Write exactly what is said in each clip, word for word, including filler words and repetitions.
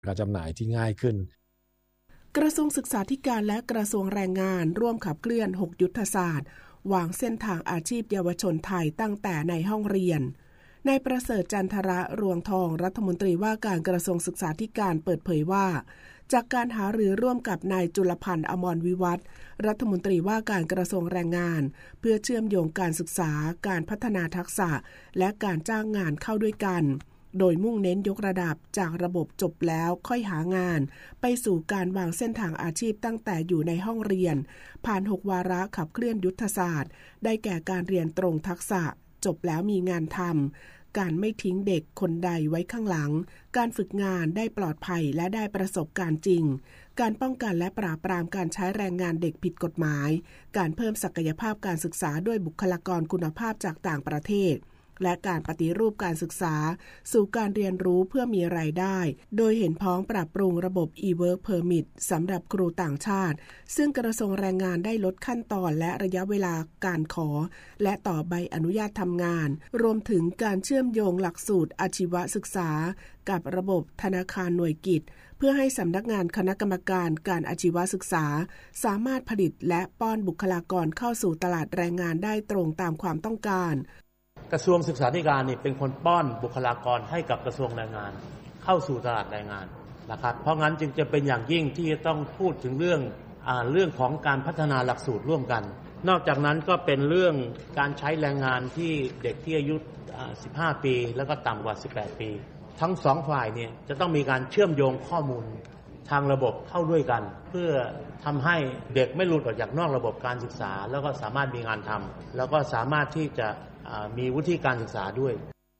การจำหน่ายที่ง่ายขึ้นกระทรวงศึกษาธิการและกระทรวงแรงงานร่วมขับเคลื่อนหกยุทธศาสตร์วางเส้นทางอาชีพเยาวชนไทยตั้งแต่ในห้องเรียนนายประเสริฐจันทระรวงทองรัฐมนตรีว่าการกระทรวงศึกษาธิการเปิดเผยว่าจากการหารือร่วมกับนายจุลพันธ์อมรวิวัฒน์รัฐมนตรีว่าการกระทรวงแรงงานเพื่อเชื่อมโยงการศึกษาการพัฒนาทักษะและการจ้างงานเข้าด้วยกันโดยมุ่งเน้นยกระดับจากระบบจบแล้วค่อยหางานไปสู่การวางเส้นทางอาชีพตั้งแต่อยู่ในห้องเรียนผ่านหกวาระขับเคลื่อนยุทธศาสตร์ได้แก่การเรียนตรงทักษะจบแล้วมีงานทำการไม่ทิ้งเด็กคนใดไว้ข้างหลังการฝึกงานได้ปลอดภัยและได้ประสบการณ์จริงการป้องกันและปราบปรามการใช้แรงงานเด็กผิดกฎหมายการเพิ่มศักยภาพการศึกษาด้วยบุคลากรคุณภาพจากต่างประเทศและการปฏิรูปการศึกษาสู่การเรียนรู้เพื่อมีรายได้โดยเห็นพ้องปรับปรุงระบบ e-work permit สำหรับครูต่างชาติซึ่งกระทรวงแรงงานได้ลดขั้นตอนและระยะเวลาการขอและต่อใบอนุญาตทำงานรวมถึงการเชื่อมโยงหลักสูตรอาชีวศึกษากับระบบธนาคารหน่วยกิจเพื่อให้สำนักงานคณะกรรมการการอาชีวศึกษาสามารถผลิตและป้อนบุคลากรเข้าสู่ตลาดแรงงานได้ตรงตามความต้องการกระทรวงศึกษาธิการนี่เป็นคนป้อนบุคลากรให้กับกระทรวงแรงงานเข้าสู่ตลาดแรงงานนะครับเพราะงั้นจึงจะเป็นอย่างยิ่งที่จะต้องพูดถึงเรื่องอ่าเรื่องของการพัฒนาหลักสูตรร่วมกันนอกจากนั้นก็เป็นเรื่องการใช้แรงงานที่เด็กที่อายุสิบห้าปีแล้วก็ต่ำกว่าสิบแปดปีทั้งสองฝ่ายเนี่ยจะต้องมีการเชื่อมโยงข้อมูลทางระบบเข้าด้วยกันเพื่อทำให้เด็กไม่หลุดออกจากนอกระบบการศึกษาแล้วก็สามารถมีงานทำแล้วก็สามารถที่จะมีวุฒิการศึกษาด้วย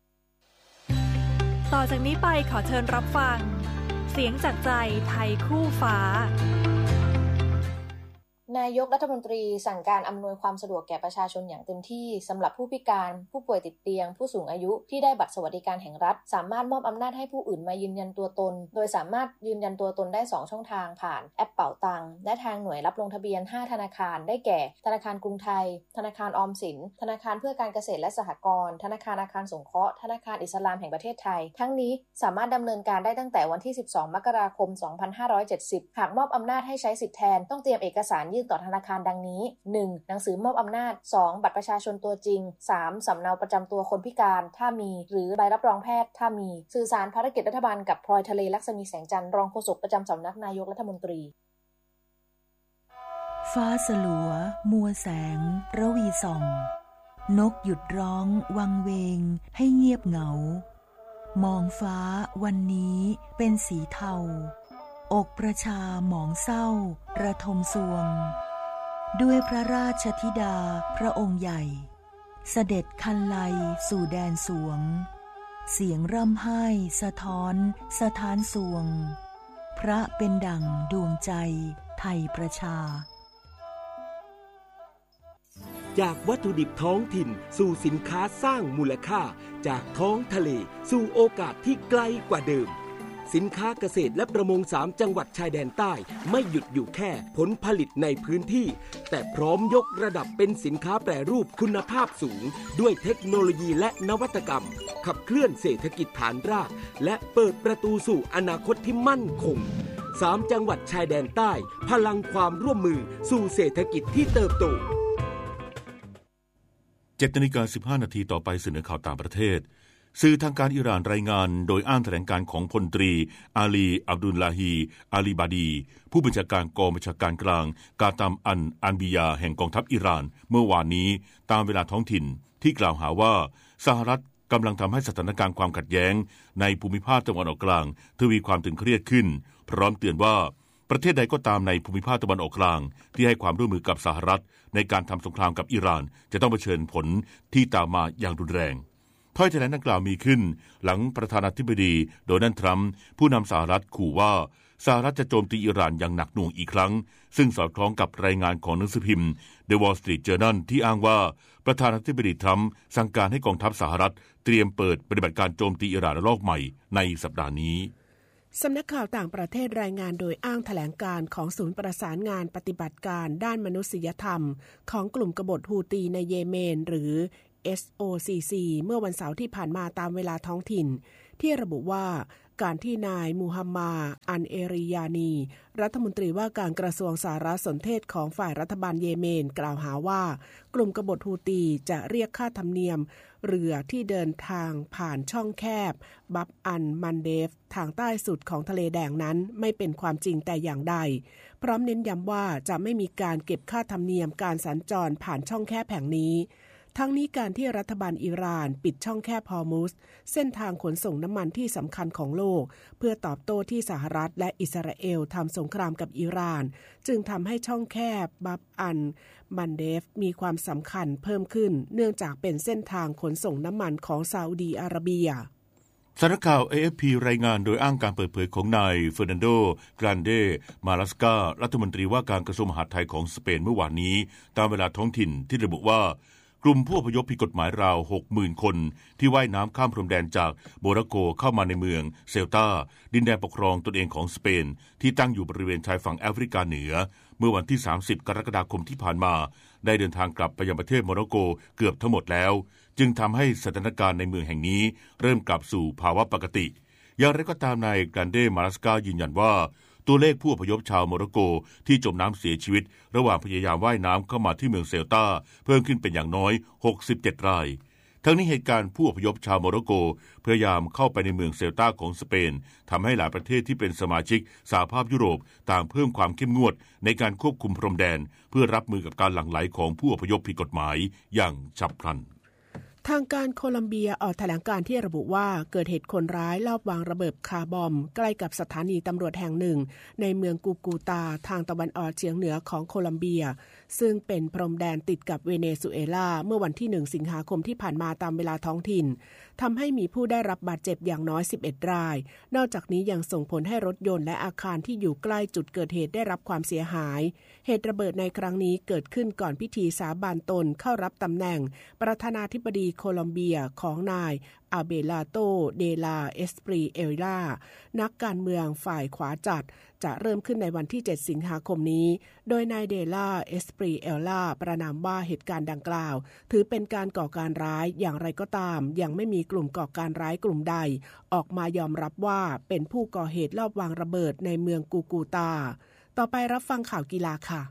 ต่อจากนี้ไปขอเชิญรับฟังเสียงจากใจไทยคู่ฟ้านายกรัฐมนตรีสั่งการอำนวยความสะดวกแก่ประชาชนอย่างเต็มที่สำหรับผู้พิการผู้ป่วยติดเตียงผู้สูงอายุที่ได้บัตรสวัสดิการแห่งรัฐสามารถมอบอำนาจให้ผู้อื่นมายืนยันตัวตนโดยสามารถยืนยันตัวตนได้สองช่องทางผ่านแอปเป๋าตังและทางหน่วยรับลงทะเบียนห้าธนาคารได้แก่ธนาคารกรุงไทยธนาคารออมสินธนาคารเพื่อการเกษตรและสหกรณ์ธนาคารอาคารสงเคราะห์ธนาคารอิสลามแห่งประเทศไทยทั้งนี้สามารถดำเนินการได้ตั้งแต่วันที่สิบสองมกราคมสองพันห้าร้อยเจ็ดสิบหากมอบอำนาจให้ใช้สิทธิแทนต้องเตรียมเอกสารยื่นต่อธนาคารดังนี้ หนึ่ง หนังสือมอบอำนาจ สอง บัตรประชาชนตัวจริง สาม สำเนาประจำตัวคนพิการถ้ามีหรือใบรับรองแพทย์ถ้ามีสื่อสารภารกิจรัฐบาลกับพลอยทะเลลักษมีแสงจันทร์รองโฆษกประจำสำนักนายกรัฐมนตรีฟ้าสลัวมัวแสงระวีส่องนกหยุดร้องวังเวงให้เงียบเหงามองฟ้าวันนี้เป็นสีเทาอกประชาหมองเศร้าระทมสวงด้วยพระราชธิดาพระองค์ใหญ่เสด็จคันไลสู่แดนสวงเสียงร่ำไห้สะท้อนสถานสวงพระเป็นดั่งดวงใจไทยประชาจากวัตถุดิบท้องถิ่นสู่สินค้าสร้างมูลค่าจากท้องทะเลสู่โอกาสที่ไกลกว่าเดิมสินค้าเกษตรและประมงสามจังหวัดชายแดนใต้ไม่หยุดอยู่แค่ผลผลิตในพื้นที่แต่พร้อมยกระดับเป็นสินค้าแปรรูปคุณภาพสูงด้วยเทคโนโลยีและนวัตกรรมขับเคลื่อนเศรษฐกิจฐานรากและเปิดประตูสู่อนาคตที่มั่นคงสามจังหวัดชายแดนใต้พลังความร่วมมือสู่เศรษฐกิจที่เติบโตเจ็ดนาฬิกาสิบห้านาทีต่อไปเสนอข่าวต่างประเทศสื่อทางการอิหร่านรายงานโดยอ้างแถลงการของพลตรีอาลีอับดุลลาฮีอาลีบาดีผู้บัญชาการกองบัญชาการกลางกาตามอันอันบิยาแห่งกองทัพอิหร่านเมื่อวานนี้ตามเวลาท้องถิ่นที่กล่าวหาว่าสหรัฐกำลังทำให้สถานการณ์ความขัดแย้งในภูมิภาคตะวันออกกลางทวีความตึงเครียดขึ้นพร้อมเตือนว่าประเทศใดก็ตามในภูมิภาคตะวันออกกลางที่ให้ความร่วมมือกับสหรัฐในการทำสงครามกับอิหร่านจะต้องเผชิญผลที่ตามมาอย่างรุนแรงถ้อยแถลงดังกล่าวมีขึ้นหลังประธานาธิบดีโดนัลด์ทรัมป์ผู้นำสหรัฐขู่ว่าสหรัฐจะโจมตีอิหร่านอย่างหนักหน่วงอีกครั้งซึ่งสอดคล้องกับรายงานของหนังสือพิมพ์ The Wall Street Journal ที่อ้างว่าประธานาธิบดีทรัมป์สั่งการให้กองทัพสหรัฐเตรียมเปิดปฏิบัติการโจมตีอิหร่านระลอกใหม่ในสัปดาห์นี้สำนักข่าวต่างประเทศรายงานโดยอ้างแถลงการของศูนย์ประสานงานปฏิบัติการด้านมนุษยธรรมของกลุ่มกบฏฮูตีในเยเมนหรือ เอส โอ ซี ซี เมื่อวันเสาร์ที่ผ่านมาตามเวลาท้องถิ่นที่ระบุว่าการที่นายมูฮัมหมัดอันเอริยานีรัฐมนตรีว่าการกระทรวงสารสนเทศของฝ่ายรัฐบาลเยเมนกล่าวหาว่ากลุ่มกบฏฮูตีจะเรียกค่าธรรมเนียมเรือที่เดินทางผ่านช่องแคบบับอันมันเดฟทางใต้สุดของทะเลแดงนั้นไม่เป็นความจริงแต่อย่างใดพร้อมเน้นย้ำว่าจะไม่มีการเก็บค่าธรรมเนียมการสัญจรผ่านช่องแคบแห่งนี้ทั้งนี้การที่รัฐบาลอิหร่านปิดช่องแคบฮอร์มุซเส้นทางขนส่งน้ำมันที่สำคัญของโลกเพื่อตอบโต้ที่สหรัฐและอิสราเอลทำสงครามกับอิหร่านจึงทำให้ช่องแคบบับอันมันเดฟมีความสำคัญเพิ่มขึ้นเนื่องจากเป็นเส้นทางขนส่งน้ำมันของซาอุดีอาระเบียสำนักข่าว เอ เอฟ พี รายงานโดยอ้างการเปิดเผยของนายเฟอร์นันโด กรานเด มาลาสการัฐมนตรีว่าการกระทรวงมหาดไทยของสเปนเมื่อวานนี้ตามเวลาท้องถิ่นที่ระบุว่ากลุ่มผู้อพยพผิดกฎหมายราว หกหมื่น คนที่ว่ายน้ำข้ามพรมแดนจากโมร็อกโกเข้ามาในเมืองเซลตาดินแดนปกครองตนเองของสเปนที่ตั้งอยู่บริเวณชายฝั่งแอฟริกาเหนือเมื่อวันที่สามสิบกรกฎาคมที่ผ่านมาได้เดินทางกลับไปยังประเทศโมร็อกโกเกือบทั้งหมดแล้วจึงทำให้สถานการณ์ในเมืองแห่งนี้เริ่มกลับสู่ภาวะปกติอย่างไรก็ตามนายกรันเด มาลาสกายืนยันว่าตัวเลขผู้อพยพชาวโมร็อกโกที่จมน้ำเสียชีวิตระหว่างพยายามว่ายน้ำเข้ามาที่เมืองเซลตาเพิ่มขึ้นเป็นอย่างน้อยหกสิบเจ็ดรายทั้งนี้เหตุการณ์ผู้อพยพชาวโมร็อกโกพยายามเข้าไปในเมืองเซลตาของสเปนทำให้หลายประเทศที่เป็นสมาชิกสหภาพยุโรปต่างเพิ่มความเข้มงวดในการควบคุมพรมแดนเพื่อรับมือกับการหลั่งไหลของผู้อพยพผิดกฎหมายอย่างฉับพลันทางการโคลัมเบียออกแถลงการที่ระบุว่าเกิดเหตุคนร้ายลอบวางระเบิดคาร์บอมใกล้กับสถานีตำรวจแห่งหนึ่งในเมืองกูกูตาทางตะวันออกเฉียงเหนือของโคลัมเบียซึ่งเป็นพรมแดนติดกับเวเนซุเอลาเมื่อวันที่หนึ่งสิงหาคมที่ผ่านมาตามเวลาท้องถิ่นทำให้มีผู้ได้รับบาดเจ็บอย่างน้อยสิบเอ็ดรายนอกจากนี้ยังส่งผลให้รถยนต์และอาคารที่อยู่ใกล้จุดเกิดเหตุได้รับความเสียหายเหตุระเบิดในครั้งนี้เกิดขึ้นก่อนพิธีสาบานตนเข้ารับตำแหน่งประธานาธิบดีโคลัมเบียของนายอาเบลาโตเดลาเอสปรีเอลานักการเมืองฝ่ายขวาจัดจะเริ่มขึ้นในวันที่เจ็ดสิงหาคมนี้โดยนายเดลาเอสปรีเอลาประนามว่าเหตุการณ์ดังกล่าวถือเป็นการก่อการร้ายอย่างไรก็ตามยังไม่มีกลุ่มก่อการร้ายกลุ่มใดออกมายอมรับว่าเป็นผู้ก่อเหตุลอบวางระเบิดในเมืองกูกูตาต่อไปรับฟังข่าวกีฬาค่ะ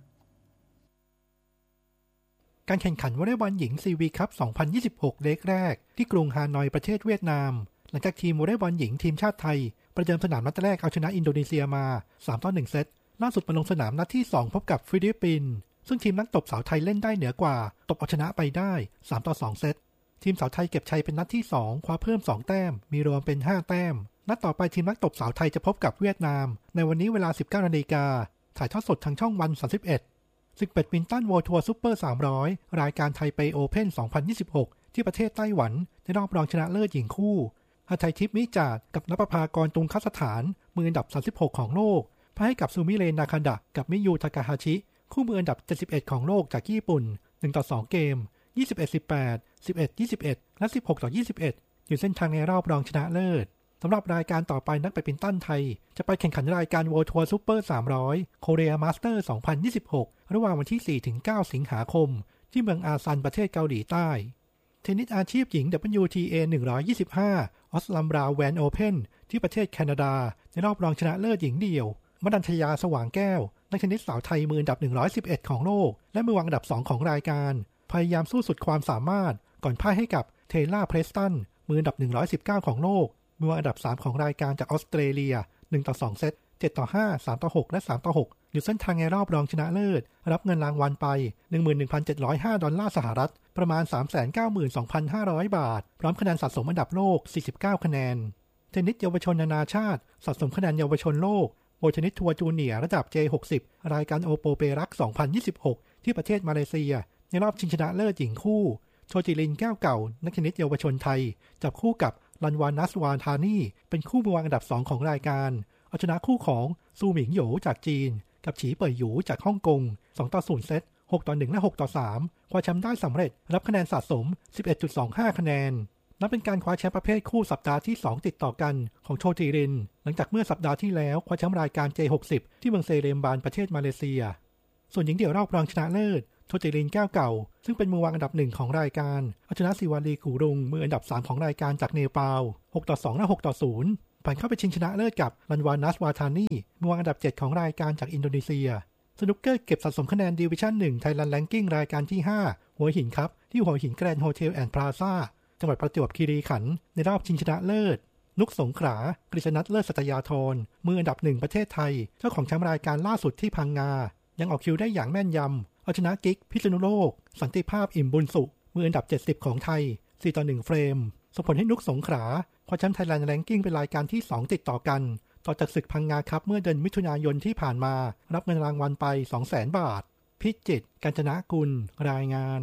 การแข่งขันวอลเลย์บอลหญิงซีวีคัพสองพันยี่สิบหกเล็กแรกที่กรุงฮานอยประเทศเวียดนามหลังจากทีมวอลเลย์บอลหญิงทีมชาติไทยประเดิมสนามนัดแรกเอาชนะอินโดนีเซียมาสามต่อหนึ่งเซตล่าสุดมาลงสนามนัดที่สองพบกับฟิลิปปินส์ซึ่งทีมนักตบสาวไทยเล่นได้เหนือกว่าตบเอาชนะไปได้สามต่อสองเซตทีมสาวไทยเก็บชัยเป็นนัดที่สองคว้าเพิ่มสองแต้มมีรวมเป็นห้าแต้มนัดต่อไปทีมนักตบสาวไทยจะพบกับเวียดนามในวันนี้เวลา สิบเก้านาฬิกาถ่ายทอดสดทางช่องวันสามสิบเอ็ดศึกแบดมินตันเวิลด์ทัวร์ซุปเปอร์สามร้อยรายการไทเปโอเพ่นสองพันยี่สิบหกที่ประเทศไต้หวันในรอบรองชนะเลิศหญิงคู่หทัยทิพย์มิจาดกับนภภากรตุงคสถานมืออันดับสามสิบหกของโลกแพ้ให้กับซูมิเรนนาคาดะกับมิยูทากาฮาชิคู่มืออันดับเจ็ดสิบเอ็ดของโลกจากญี่ปุ่นหนึ่งต่อสองเกมยี่สิบเอ็ด สิบแปด สิบเอ็ด ยี่สิบเอ็ดและสิบหกต่อยี่สิบเอ็ดอยู่เส้นทางในรอบรองชนะเลิศสำหรับรายการต่อไปนักแบดมินตันไทยจะไปแข่งขันรายการ World Tour Super สามร้อย Korea Master สองพันยี่สิบหกระหว่างวันที่ สี่ถึงเก้า สิงหาคมที่เมืองอาซันประเทศเกาหลีใต้เทนนิสอาชีพหญิง ดับเบิลยู ที เอ หนึ่งร้อยยี่สิบห้า ออสลัมบราแวนโอเพ่นที่ประเทศแคนาดาในรอบรองชนะเลิศหญิงเดี่ยวมดัญชยาสว่างแก้วนักเทนนิสสาวไทยมืออันดับหนึ่งร้อยสิบเอ็ดของโลกและมือวางอันดับสองของรายการพยายามสู้สุดความสามารถก่อนพ่ายให้กับเทย์ล่าเพรสตันมืออันดับหนึ่งร้อยสิบเก้าของโลกมือวางอันดับสามของรายการจากออสเตรเลียหนึ่งต่อสองเซตเจ็ดต่อห้า สามต่อหกและสามต่อหกอยู่เส้นทางในรอบรองชนะเลิศรับเงินรางวัลไป หนึ่งหมื่นหนึ่งพันเจ็ดร้อยห้า ดอลลาร์สหรัฐประมาณ สามแสนเก้าหมื่นสองพันห้าร้อย บาทพร้อมคะแนนสะสมอันดับโลกสี่สิบเก้าคะแนนเทนนิสเยาวชนนานาชาติสะสมคะแนนเยาวชนโลกโอเทนนิสทัวร์จูเนียร์ระดับ เจ หกสิบ รายการโอโปเปรักสองพันยี่สิบหกที่ประเทศมาเลเซียในรอบชิงชนะเลิศหญิงคู่โชจิรินแก้วเก่านักเทนนิสเยาวชนไทยจับคู่กับลันวานัสวานธานีเป็นคู่มือวางอันดับสองของรายการเอาชนะคู่ของซูหมิงโหยวจากจีนกับฉีเป่ยหยูจากฮ่องกงสองต่อศูนย์เซตหกต่อหนึ่งและหกต่อสามคว้าแชมป์ได้สำเร็จรับคะแนนสะสม สิบเอ็ดจุดสองห้า คะแนนนับเป็นการคว้าแชมป์ประเภทคู่สัปดาห์ที่สองติดต่อกันของโชจิรินหลังจากเมื่อสัปดาห์ที่แล้วคว้าแชมป์รายการ เจ หกสิบ ที่เมืองเซเลมบานประเทศมาเลเซียส่วนหญิงเดี่ยวรอบรองชนะเลิศโชจิรินแก้วเก่าซึ่งเป็นมือวางอันดับหนึ่งของรายการเอาชนะสิวาลีกูรุงมืออันดับสามของรายการจากเนปาลหกต่อสองและหกต่อศูนย์ผ่านเข้าไปชิงชนะเลิศกับรันวานัสวาทานีมือวางอันดับเจ็ดของรายการจากอินโดนีเซียสนุกเกอร์เก็บสะสมคะแนนดิวิชั่นหนึ่งไทยแลนด์แรงกิ้งรายการที่ห้าหัวหินครับที่หัวหินแกรนด์โฮเทลแอนด์พลาซ่าจังหวัดประจวบคีรีขันธ์ในรอบชิงชนะเลิศนุกสงขลากฤษณัทเลิศสัตยาธรมืออันดับหนึ่งประเทศไทยเจ้าของแชมป์รายการล่าสุดที่พังงายังออกคิวได้อย่างแม่นยำเอาชนะกิ๊กพิษณุโลกสันติภาพอิ่มบุญสุมืออันดับเจ็ดสิบของไทยสี่ต่อหนึ่งเฟรมส่งผลให้นุกสงขลาคว้าแชมป์ไทยแลนด์แรงกิ้งเป็นรายการที่สองติดต่อกันต่อจากศึกพังงาครับเมื่อเดือนมิถุนายนที่ผ่านมารับเงินรางวัลไป สองแสน บาทพิจิตรกาญจนกุลรายงาน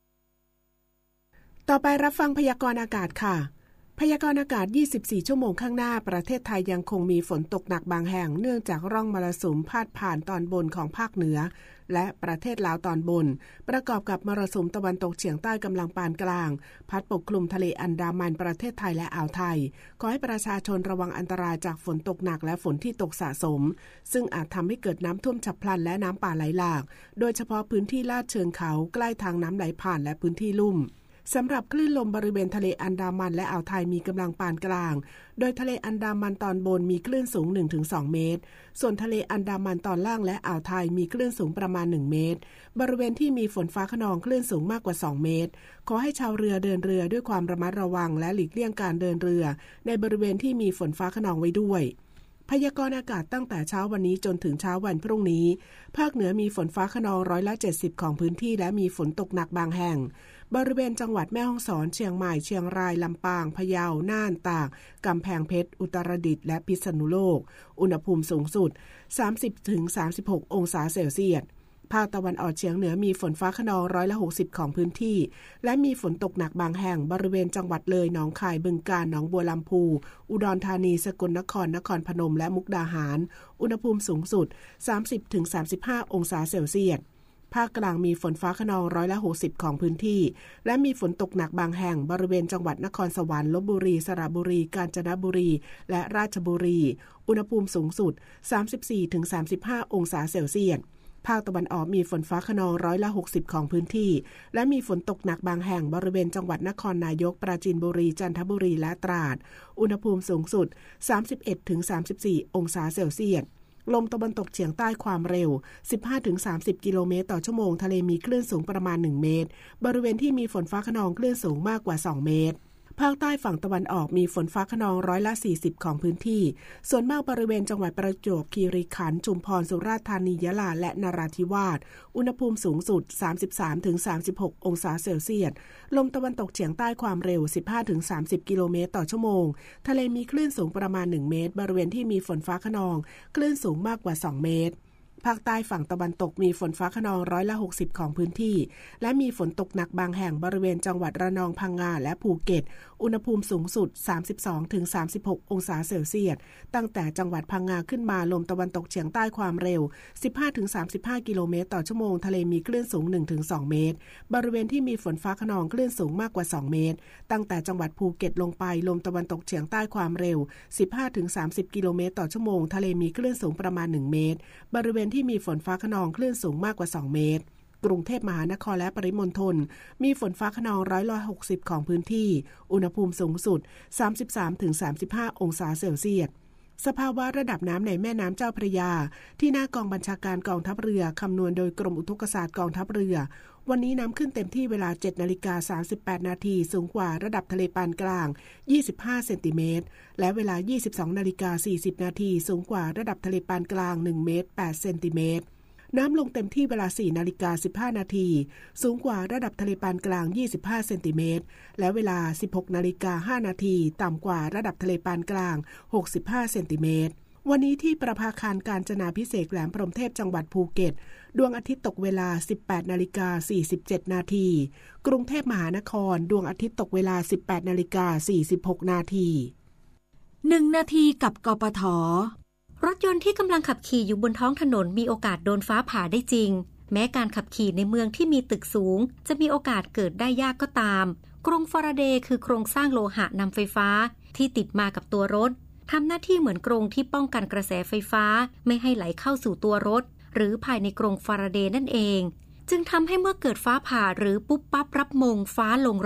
ต่อไปรับฟังพยากรณ์อากาศค่ะพยากรณ์อากาศยี่สิบสี่ชั่วโมงข้างหน้าประเทศไทยยังคงมีฝนตกหนักบางแห่งเนื่องจากร่องมรสุมพาดผ่านตอนบนของภาคเหนือและประเทศลาวตอนบนประกอบกับมรสุมตะวันตกเฉียงใต้กำลังปานกลางพัดปกคลุมทะเลอันดามันประเทศไทยและอ่าวไทยขอให้ประชาชนระวังอันตรายจากฝนตกหนักและฝนที่ตกสะสมซึ่งอาจทำให้เกิดน้ำท่วมฉับพลันและน้ำป่าไหลหลากโดยเฉพาะพื้นที่ลาดเชิงเขาใกล้ทางน้ำไหลผ่านและพื้นที่ลุ่มสำหรับคลื่นลมบริเวณทะเลอันดามันและอ่าวไทยมีกำลังปานกลางโดยทะเลอันดามันตอนบนมีคลื่นสูง หนึ่งถึงสอง เมตรส่วนทะเลอันดามันตอนล่างและอ่าวไทยมีคลื่นสูงประมาณหนึ่งเมตรบริเวณที่มีฝนฟ้าคะนองคลื่นสูงมากกว่าสองเมตรขอให้ชาวเรือเดินเรือด้วยความระมัดระวังและหลีกเลี่ยงการเดินเรือในบริเวณที่มีฝนฟ้าคะนองไว้ด้วยพยากรณ์อากาศตั้งแต่เช้าวันนี้จนถึงเช้าวันพรุ่งนี้ภาคเหนือมีฝนฟ้าคะนองร้อยละเจ็ดสิบของพื้นที่และมีฝนตกหนักบางแห่งบริเวณจังหวัดแม่ฮ่องสอนเชียงใหม่เชียงรายลำปางพะเยาน่านตากกำแพงเพชรอุตรดิตถ์และพิษณุโลกอุณหภูมิสูงสุด สามสิบถึงสามสิบหก องศาเซลเซียสภาคตะวันออกเฉียงเหนือมีฝนฟ้าคะนองร้อยละหกสิบของพื้นที่และมีฝนตกหนักบางแห่งบริเวณจังหวัดเลยหนองคายบึงกาฬหนองบัวลำพูอุดรธานีสกลนครนครพนมและมุกดาหารอุณหภูมิสูงสุด สามสิบถึงสามสิบห้า องศาเซลเซียสภาคกลางมีฝนฟ้าคะนองร้อยละหกสิบของพื้นที่และมีฝนตกหนักบางแห่งบริเวณจังหวัดนครสวรรค์ลพบุรีสระบุรีกาญจนบุรีและราชบุรีอุณหภูมิสูงสุด สามสิบสี่ถึงสามสิบห้า องศาเซลเซียสภาคตะวันออกมีฝนฟ้าคะนองร้อยละหกสิบของพื้นที่และมีฝนตกหนักบางแห่งบริเวณจังหวัดนครนายกปราจีนบุรีจันทบุรีและตราดอุณหภูมิสูงสุด สามสิบเอ็ดถึงสามสิบสี่ องศาเซลเซียสลมตะวันตกเฉียงใต้ความเร็ว สิบห้าถึงสามสิบ กิโลเมตรต่อชั่วโมงทะเลมีคลื่นสูงประมาณหนึ่งเมตรบริเวณที่มีฝนฟ้าคะนองคลื่นสูงมากกว่าสองเมตรภาคใต้ฝั่งตะวันออกมีฝนฟ้าคะนองร้อยละสี่สิบของพื้นที่ส่วนมากบริเวณจังหวัดประจวบคีรีขันธ์ชุมพรสุราษฎร์ธานียะลาและนราธิวาสอุณหภูมิสูงสุด สามสิบสามถึงสามสิบหก องศาเซลเซียสลมตะวันตกเฉียงใต้ความเร็ว สิบห้าถึงสามสิบ กิโลเมตรต่อชั่วโมงทะเลมีคลื่นสูงประมาณหนึ่งเมตรบริเวณที่มีฝนฟ้าคะนองคลื่นสูงมากกว่าสองเมตรภาคใต้ฝั่งตะวันตกมีฝนฟ้าคะนองร้อยละหกสิบของพื้นที่และมีฝนตกหนักบางแห่งบริเวณจังหวัดระนองพังงาและภูเก็ตอุณหภูมิสูงสุด สามสิบสองถึงสามสิบหก องศาเซลเซียสตั้งแต่จังหวัดพังงาขึ้นมาลมตะวันตกเฉียงใต้ความเร็ว สิบห้าถึงสามสิบห้า กิโลเมตรต่อชั่วโมงทะเลมีคลื่นสูง หนึ่งถึงสอง เมตรบริเวณที่มีฝนฟ้าคะนองคลื่นสูงมากกว่าสองเมตรตั้งแต่จังหวัดภูเก็ตลงไปลมตะวันตกเฉียงใต้ความเร็ว สิบห้าถึงสามสิบ กิโลเมตรต่อชั่วโมงทะเลมีคลื่นสูงประมาณหนึ่งเมตรบริเวณที่มีฝนฟ้าคะนองคลื่นสูงมากกว่าสองเมตรกรุงเทพมหานครและปริมณฑลมีฝนฟ้าคะนองร้อยละหกสิบของพื้นที่อุณหภูมิสูงสุด สามสิบสามถึงสามสิบห้า องศาเซลเซียสสภาวะระดับน้ำในแม่น้ำเจ้าพระยาที่หน้ากองบัญชาการกองทัพเรือคำนวณโดยกรมอุทกศาสตร์กองทัพเรือวันนี้น้ำขึ้นเต็มที่เวลา เจ็ดนาฬิกาสามสิบแปด นาทีสูงกว่าระดับทะเลปานกลางยี่สิบห้าเซนติเมตรและเวลา ยี่สิบสองนาฬิกาสี่สิบ นาทีสูงกว่าระดับทะเลปานกลางหนึ่งเมตรแปดเซนติเมตรน้ำลงเต็มที่เวลา สี่นาฬิกาสิบห้า นาทีสูงกว่าระดับทะเลปานกลางยี่สิบห้าเซนติเมตรและเวลา สิบหกนาฬิกาห้า นาทีต่ำกว่าระดับทะเลปานกลางหกสิบห้าเซนติเมตรวันนี้ที่ประภาคารกาญจนาภิเษกแหลมพรหมเทพจังหวัดภูเก็ตดวงอาทิตย์ตกเวลา สิบแปดนาฬิกาสี่สิบเจ็ด นาทีกรุงเทพมหานครดวงอาทิตย์ตกเวลา สิบแปดนาฬิกาสี่สิบหก นาทีหนึ่งนาทีกับกปท.รถยนต์ที่กำลังขับขี่อยู่บนท้องถนนมีโอกาสโดนฟ้าผ่าได้จริงแม้การขับขี่ในเมืองที่มีตึกสูงจะมีโอกาสเกิดได้ยากก็ตามกรงฟาราเดย์คือโครงสร้างโลหะนำไฟฟ้าที่ติดมากับตัวรถทำหน้าที่เหมือนกรงที่ป้องกันกระแสไฟฟ้าไม่ให้ไหลเข้าสู่ตัวรถหรือภายในกรงฟาราเดย์นั่นเองจึงทำให้เมื่อเกิดฟ้าผ่าหรือปุ๊บปั๊บรับมงฟ้าลงรถ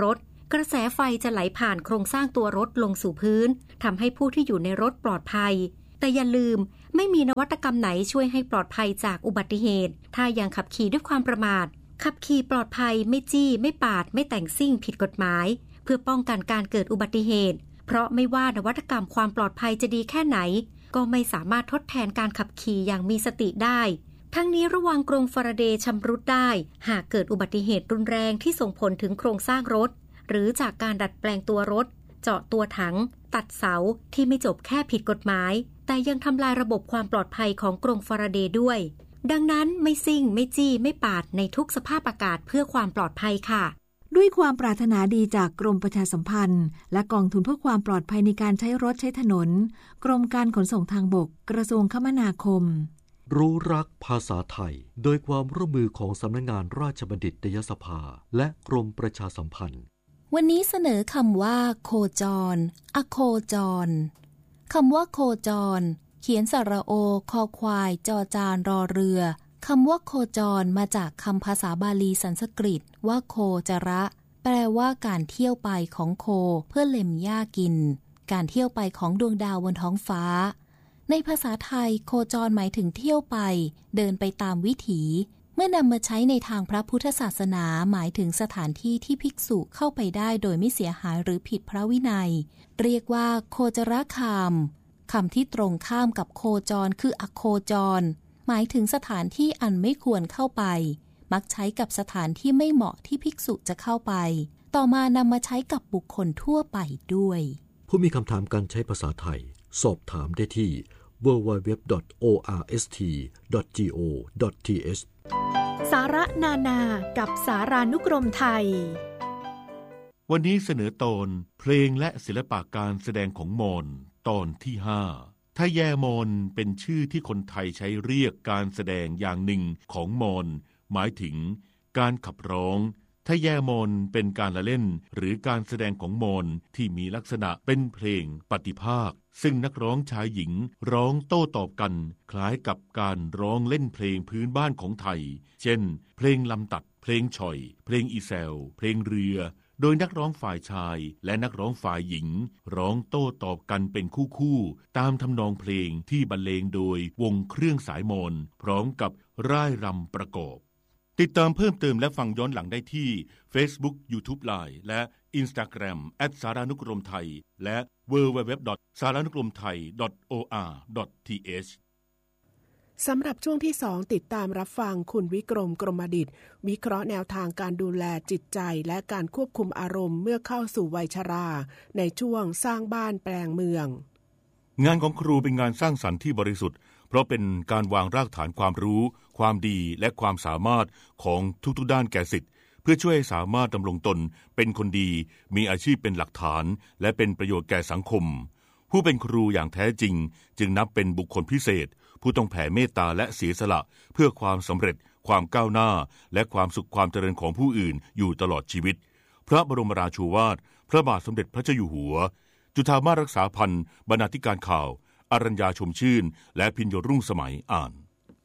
กระแสไฟจะไหลผ่านโครงสร้างตัวรถลงสู่พื้นทำให้ผู้ที่อยู่ในรถปลอดภัยแต่อย่าลืมไม่มีนวัตกรรมไหนช่วยให้ปลอดภัยจากอุบัติเหตุถ้ายังขับขี่ด้วยความประมาทขับขี่ปลอดภัยไม่จี้ไม่ปาดไม่แต่งซิ่งผิดกฎหมายเพื่อป้องกันการเกิดอุบัติเหตุเพราะไม่ว่านวัตกรรมความปลอดภัยจะดีแค่ไหนก็ไม่สามารถทดแทนการขับขี่อย่างมีสติได้ทั้งนี้ระวังกรงฟาราเดย์ชำรุดได้หากเกิดอุบัติเหตุรุนแรงที่ส่งผลถึงโครงสร้างรถหรือจากการดัดแปลงตัวรถเจาะตัวถังตัดเสาที่ไม่จบแค่ผิดกฎหมายแต่ยังทำลายระบบความปลอดภัยของกรงฟาราเดย์ด้วยดังนั้นไม่ซิ่งไม่จี้ไม่ปาดในทุกสภาพอากาศเพื่อความปลอดภัยค่ะด้วยความปรารถนาดีจากกรมประชาสัมพันธ์และกองทุนเพื่อความปลอดภัยในการใช้รถใช้ถนนกรมการขนส่งทางบกกระทรวงคมนาคมรู้รักภาษาไทยโดยความร่วมมือของสำนักงานราชบัณฑิตยสภาและกรมประชาสัมพันธ์วันนี้เสนอคำว่าโคจรอโคจรคำว่าโคจรเขียนสระโอคอควายจอจานรอเรือคำว่าโคจรมาจากคำภาษาบาลีสันสกฤตว่าโคจระแปลว่าการเที่ยวไปของโคเพื่อเล็มหญ้ากินการเที่ยวไปของดวงดาวบนท้องฟ้าในภาษาไทยโคจรหมายถึงเที่ยวไปเดินไปตามวิถีเมื่อนำมาใช้ในทางพระพุทธศาสนาหมายถึงสถานที่ที่ภิกษุเข้าไปได้โดยไม่เสียหายหรือผิดพระวินัยเรียกว่าโคจรคามคำที่ตรงข้ามกับโคจรคืออโคจรหมายถึงสถานที่อันไม่ควรเข้าไปมักใช้กับสถานที่ไม่เหมาะที่ภิกษุจะเข้าไปต่อมานำมาใช้กับบุคคลทั่วไปด้วยผู้มีคำถามการใช้ภาษาไทยสอบถามได้ที่ ดับเบิลยู ดับเบิลยู ดับเบิลยู ดอท โอ อาร์ เอส ที ดอท จี โอ ดอท ที เอชสาระนานากับสารานุกรมไทยวันนี้เสนอตอนเพลงและศิลปะการแสดงของมอญตอนที่ห้าทแยมอญเป็นชื่อที่คนไทยใช้เรียกการแสดงอย่างหนึ่งของมอญหมายถึงการขับร้องทแยมอญเป็นการละเล่นหรือการแสดงของมอญที่มีลักษณะเป็นเพลงปฏิภาคซึ่งนักร้องชายหญิงร้องโต้ตอบกันคล้ายกับการร้องเล่นเพลงพื้นบ้านของไทยเช่นเพลงลำตัดเพลงฉ่อยเพลงอีแซวเพลงเรือโดยนักร้องฝ่ายชายและนักร้องฝ่ายหญิงร้องโต้ตอบกันเป็นคู่ๆตามทำนองเพลงที่บรรเลงโดยวงเครื่องสายมอญพร้อมกับร่ายรำประกอบติดตามเพิ่มเติมและฟังย้อนหลังได้ที่ Facebook YouTube Line และ Instagram แอท สารานุกรมไทยและ ดับเบิลยู ดับเบิลยู ดับเบิลยู ดอท สารานุกรมไทย ดอท โอ อาร์ ดอท ที เอชสำหรับช่วงที่สองติดตามรับฟังคุณวิกรมกรมดิษฐ์วิเคราะห์แนวทางการดูแลจิตใจและการควบคุมอารมณ์เมื่อเข้าสู่วัยชราในช่วงสร้างบ้านแปลงเมืองงานของครูเป็นงานสร้างสรรค์ที่บริสุทธิ์เพราะเป็นการวางรากฐานความรู้ความดีและความสามารถของทุกๆด้านแก่ศิษย์เพื่อช่วยให้สามารถดำรงตนเป็นคนดีมีอาชีพเป็นหลักฐานและเป็นประโยชน์แก่สังคมผู้เป็นครูอย่างแท้จริงจึงนับเป็นบุคคลพิเศษผู้ต้องแผ่เมตตาและเสียสละเพื่อความสำเร็จความก้าวหน้าและความสุขความเจริญของผู้อื่นอยู่ตลอดชีวิตพระบรมราโชวาทพระบาทสมเด็จพระเจ้าอยู่หัวจุฑามาสรักษาพันธ์บรรณาธิการข่าวอรัญญาชมชื่นและพิญโยรุ่งสมัยอ่าน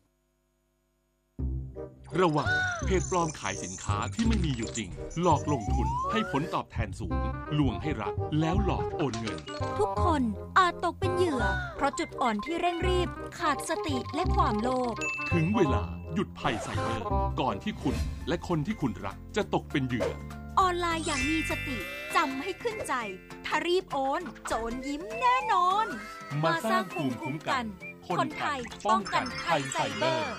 ระวังเพจปลอมขายสินค้าที่ไม่มีอยู่จริงหลอกลงทุนให้ผลตอบแทนสูงลวงให้รักแล้วหลอกโอนเงินทุกคนอาจตกเป็นเหยื่อเพราะจุดอ่อนที่เร่งรีบขาดสติและความโลภถึงเวลาหยุดภัยไซเบอร์ก่อนที่คุณและคนที่คุณรักจะตกเป็นเหยื่อออนไลน์อย่างมีสติจำให้ขึ้นใจถ้ารีบโอนโจรยิ้มแน่นอนมาสร้างภูมิคุ้มกันคนไทยป้องกันภัยไซเบอร์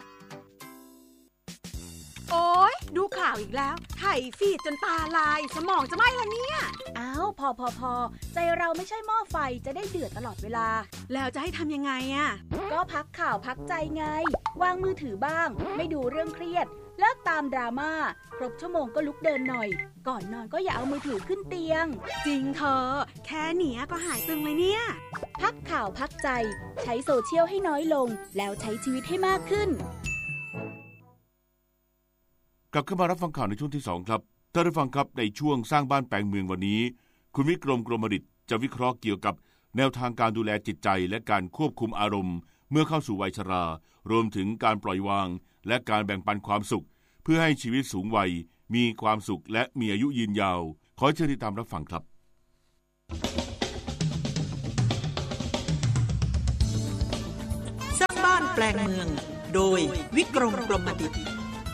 โอ๊ยดูข่าวอีกแล้วไถฟีดจนตาลายสมองจะไหม้ละเนี่ยอ้าวพอพอพอใจเราไม่ใช่หม้อไฟจะได้เดือดตลอดเวลาแล้วจะให้ทำยังไงอ่ะก็พักข่าวพักใจไงวางมือถือบ้างไม่ดูเรื่องเครียดเลิกตามดราม่าครบชั่วโมงก็ลุกเดินหน่อยก่อนนอนก็อย่าเอามือถือขึ้นเตียงจริงเธอแค่เนี้ยก็หายตึงเลยเนี่ยพักข่าวพักใจใช้โซเชียลให้น้อยลงแล้วใช้ชีวิตให้มากขึ้นกลับเข้ามารับฟังข่าวในช่วงที่สองครับท่านผู้ฟังครับในช่วงสร้างบ้านแปลงเมืองวันนี้คุณวิกรมกรมดิษฐ์จะวิเคราะห์เกี่ยวกับแนวทางการดูแลจิตใจและการควบคุมอารมณ์เมื่อเข้าสู่วัยชรารวมถึงการปล่อยวางและการแบ่งปันความสุขเพื่อให้ชีวิตสูงวัยมีความสุขและมีอายุยืนยาวขอเชิญติดตามรับฟังครับสร้างบ้านแปลงเมืองโดยวิกรม กรมดิษฐ์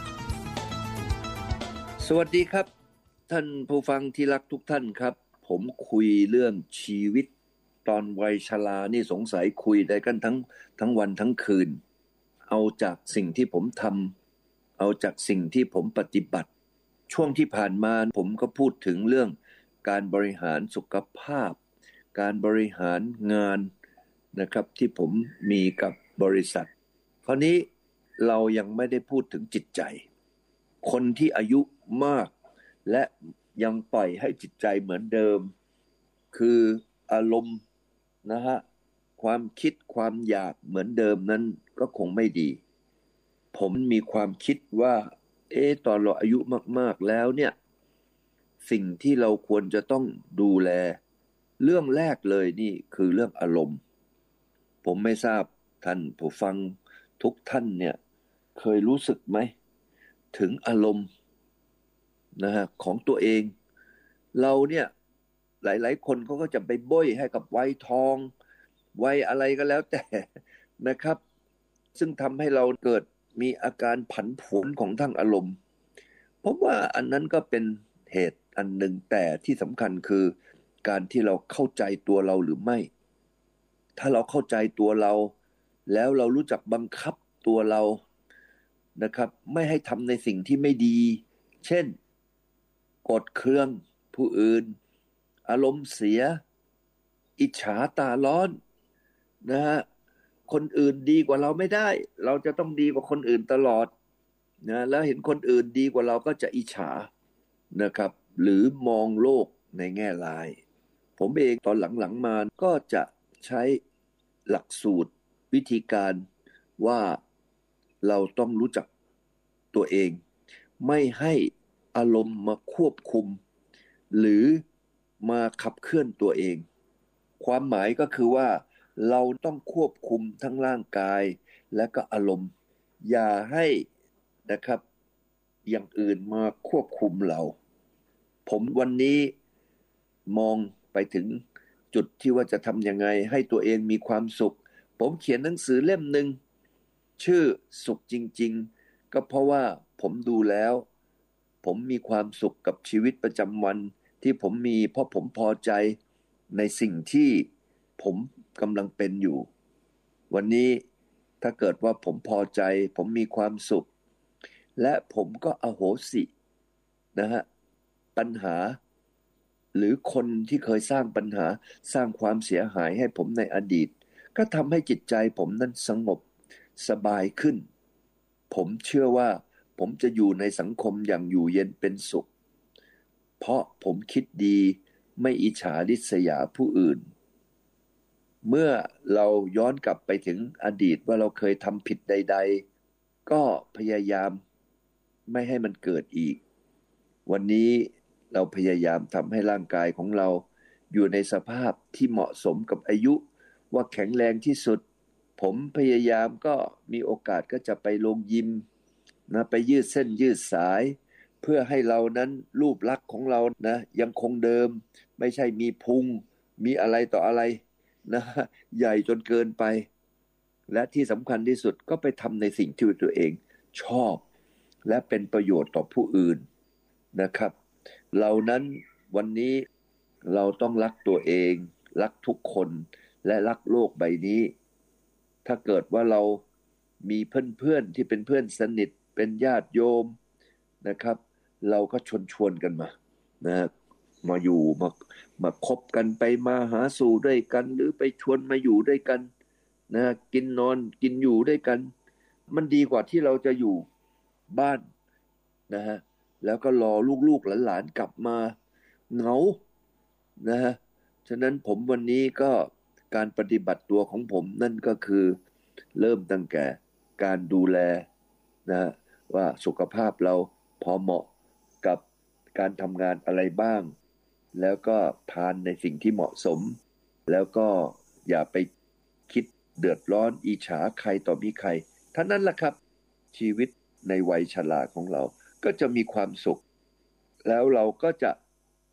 สวัสดีครับท่านผู้ฟังที่รักทุกท่านครับผมคุยเรื่องชีวิตตอนวัยชรานี่สงสัยคุยได้กันทั้งทั้งวันทั้งคืนเอาจากสิ่งที่ผมทำเอาจากสิ่งที่ผมปฏิบัติช่วงที่ผ่านมาผมก็พูดถึงเรื่องการบริหารสุขภาพการบริหารงานนะครับที่ผมมีกับบริษัทคราวนี้เรายังไม่ได้พูดถึงจิตใจคนที่อายุมากและยังปล่อยให้จิตใจเหมือนเดิมคืออารมณ์นะฮะความคิดความอยากเหมือนเดิมนั้นก็คงไม่ดีผมมีความคิดว่าเอ๊ะตอนเราอายุมากๆแล้วเนี่ยสิ่งที่เราควรจะต้องดูแลเรื่องแรกเลยนี่คือเรื่องอารมณ์ผมไม่ทราบท่านผู้ฟังทุกท่านเนี่ยเคยรู้สึกไหมถึงอารมณ์นะฮะของตัวเองเราเนี่ยหลายๆคนเขาก็จะไปบ้ยให้กับวัยทองวัยอะไรก็แล้วแต่นะครับซึ่งทำให้เราเกิดมีอาการผันผวนของทางอารมณ์ผมว่าอันนั้นก็เป็นเหตุอันหนึ่งแต่ที่สำคัญคือการที่เราเข้าใจตัวเราหรือไม่ถ้าเราเข้าใจตัวเราแล้วเรารู้จักบังคับตัวเรานะครับไม่ให้ทำในสิ่งที่ไม่ดีเช่นกดเคืองผู้อื่นอารมณ์เสียอิจฉาตาร้อนนะฮะคนอื่นดีกว่าเราไม่ได้เราจะต้องดีกว่าคนอื่นตลอดนะแล้วเห็นคนอื่นดีกว่าเราก็จะอิจฉานะครับหรือมองโลกในแง่ร้ายผมเองตอนหลังๆมาก็จะใช้หลักสูตรวิธีการว่าเราต้องรู้จักตัวเองไม่ให้อารมณ์มาควบคุมหรือมาขับเคลื่อนตัวเองความหมายก็คือว่าเราต้องควบคุมทั้งร่างกายและก็อารมณ์อย่าให้นะครับอย่างอื่นมาควบคุมเราผมวันนี้มองไปถึงจุดที่ว่าจะทำยังไงให้ตัวเองมีความสุขผมเขียนหนังสือเล่มหนึ่งชื่อสุขจริงๆก็เพราะว่าผมดูแล้วผมมีความสุขกับชีวิตประจำวันที่ผมมีเพราะผมพอใจในสิ่งที่ผมกำลังเป็นอยู่วันนี้ถ้าเกิดว่าผมพอใจผมมีความสุขและผมก็อโหสินะฮะปัญหาหรือคนที่เคยสร้างปัญหาสร้างความเสียหายให้ผมในอดีตก็ทำให้จิตใจผมนั้นสงบสบายขึ้นผมเชื่อว่าผมจะอยู่ในสังคมอย่างอยู่เย็นเป็นสุขเพราะผมคิดดีไม่อิจฉาริษยาผู้อื่นเมื่อเราย้อนกลับไปถึงอดีตว่าเราเคยทำผิดใดๆก็พยายามไม่ให้มันเกิดอีกวันนี้เราพยายามทำให้ร่างกายของเราอยู่ในสภาพที่เหมาะสมกับอายุว่าแข็งแรงที่สุดผมพยายามก็มีโอกาสก็จะไปลงยิมนะไปยืดเส้นยืดสายเพื่อให้เรานั้นรูปลักษณ์ของเรานะยังคงเดิมไม่ใช่มีพุงมีอะไรต่ออะไรนะใหญ่จนเกินไปและที่สำคัญที่สุดก็ไปทำในสิ่งที่ตัวเองชอบและเป็นประโยชน์ต่อผู้อื่นนะครับเรานั้นวันนี้เราต้องรักตัวเองรักทุกคนและรักโลกใบนี้ถ้าเกิดว่าเรามีเพื่อนๆที่เป็นเพื่อนสนิทเป็นญาติโยมนะครับเราก็ชวนชวนกันมานะมาอยู่มามาคบกันไปมาหาสู่ด้วยกันหรือไปชวนมาอยู่ด้วยกันนะกินนอนกินอยู่ด้วยกันมันดีกว่าที่เราจะอยู่บ้านนะฮะแล้วก็รอลูกๆหลานๆกลับมาเหงานะฮะฉะนั้นผมวันนี้ก็การปฏิบัติตัวของผมนั่นก็คือเริ่มตั้งแต่การดูแลนะว่าสุขภาพเราพอเหมาะกับการทำงานอะไรบ้างแล้วก็ทานในสิ่งที่เหมาะสมแล้วก็อย่าไปคิดเดือดร้อนอิจฉาใครต่อมีใครเท่านั้นแหละครับชีวิตในวัยชราของเราก็จะมีความสุขแล้วเราก็จะ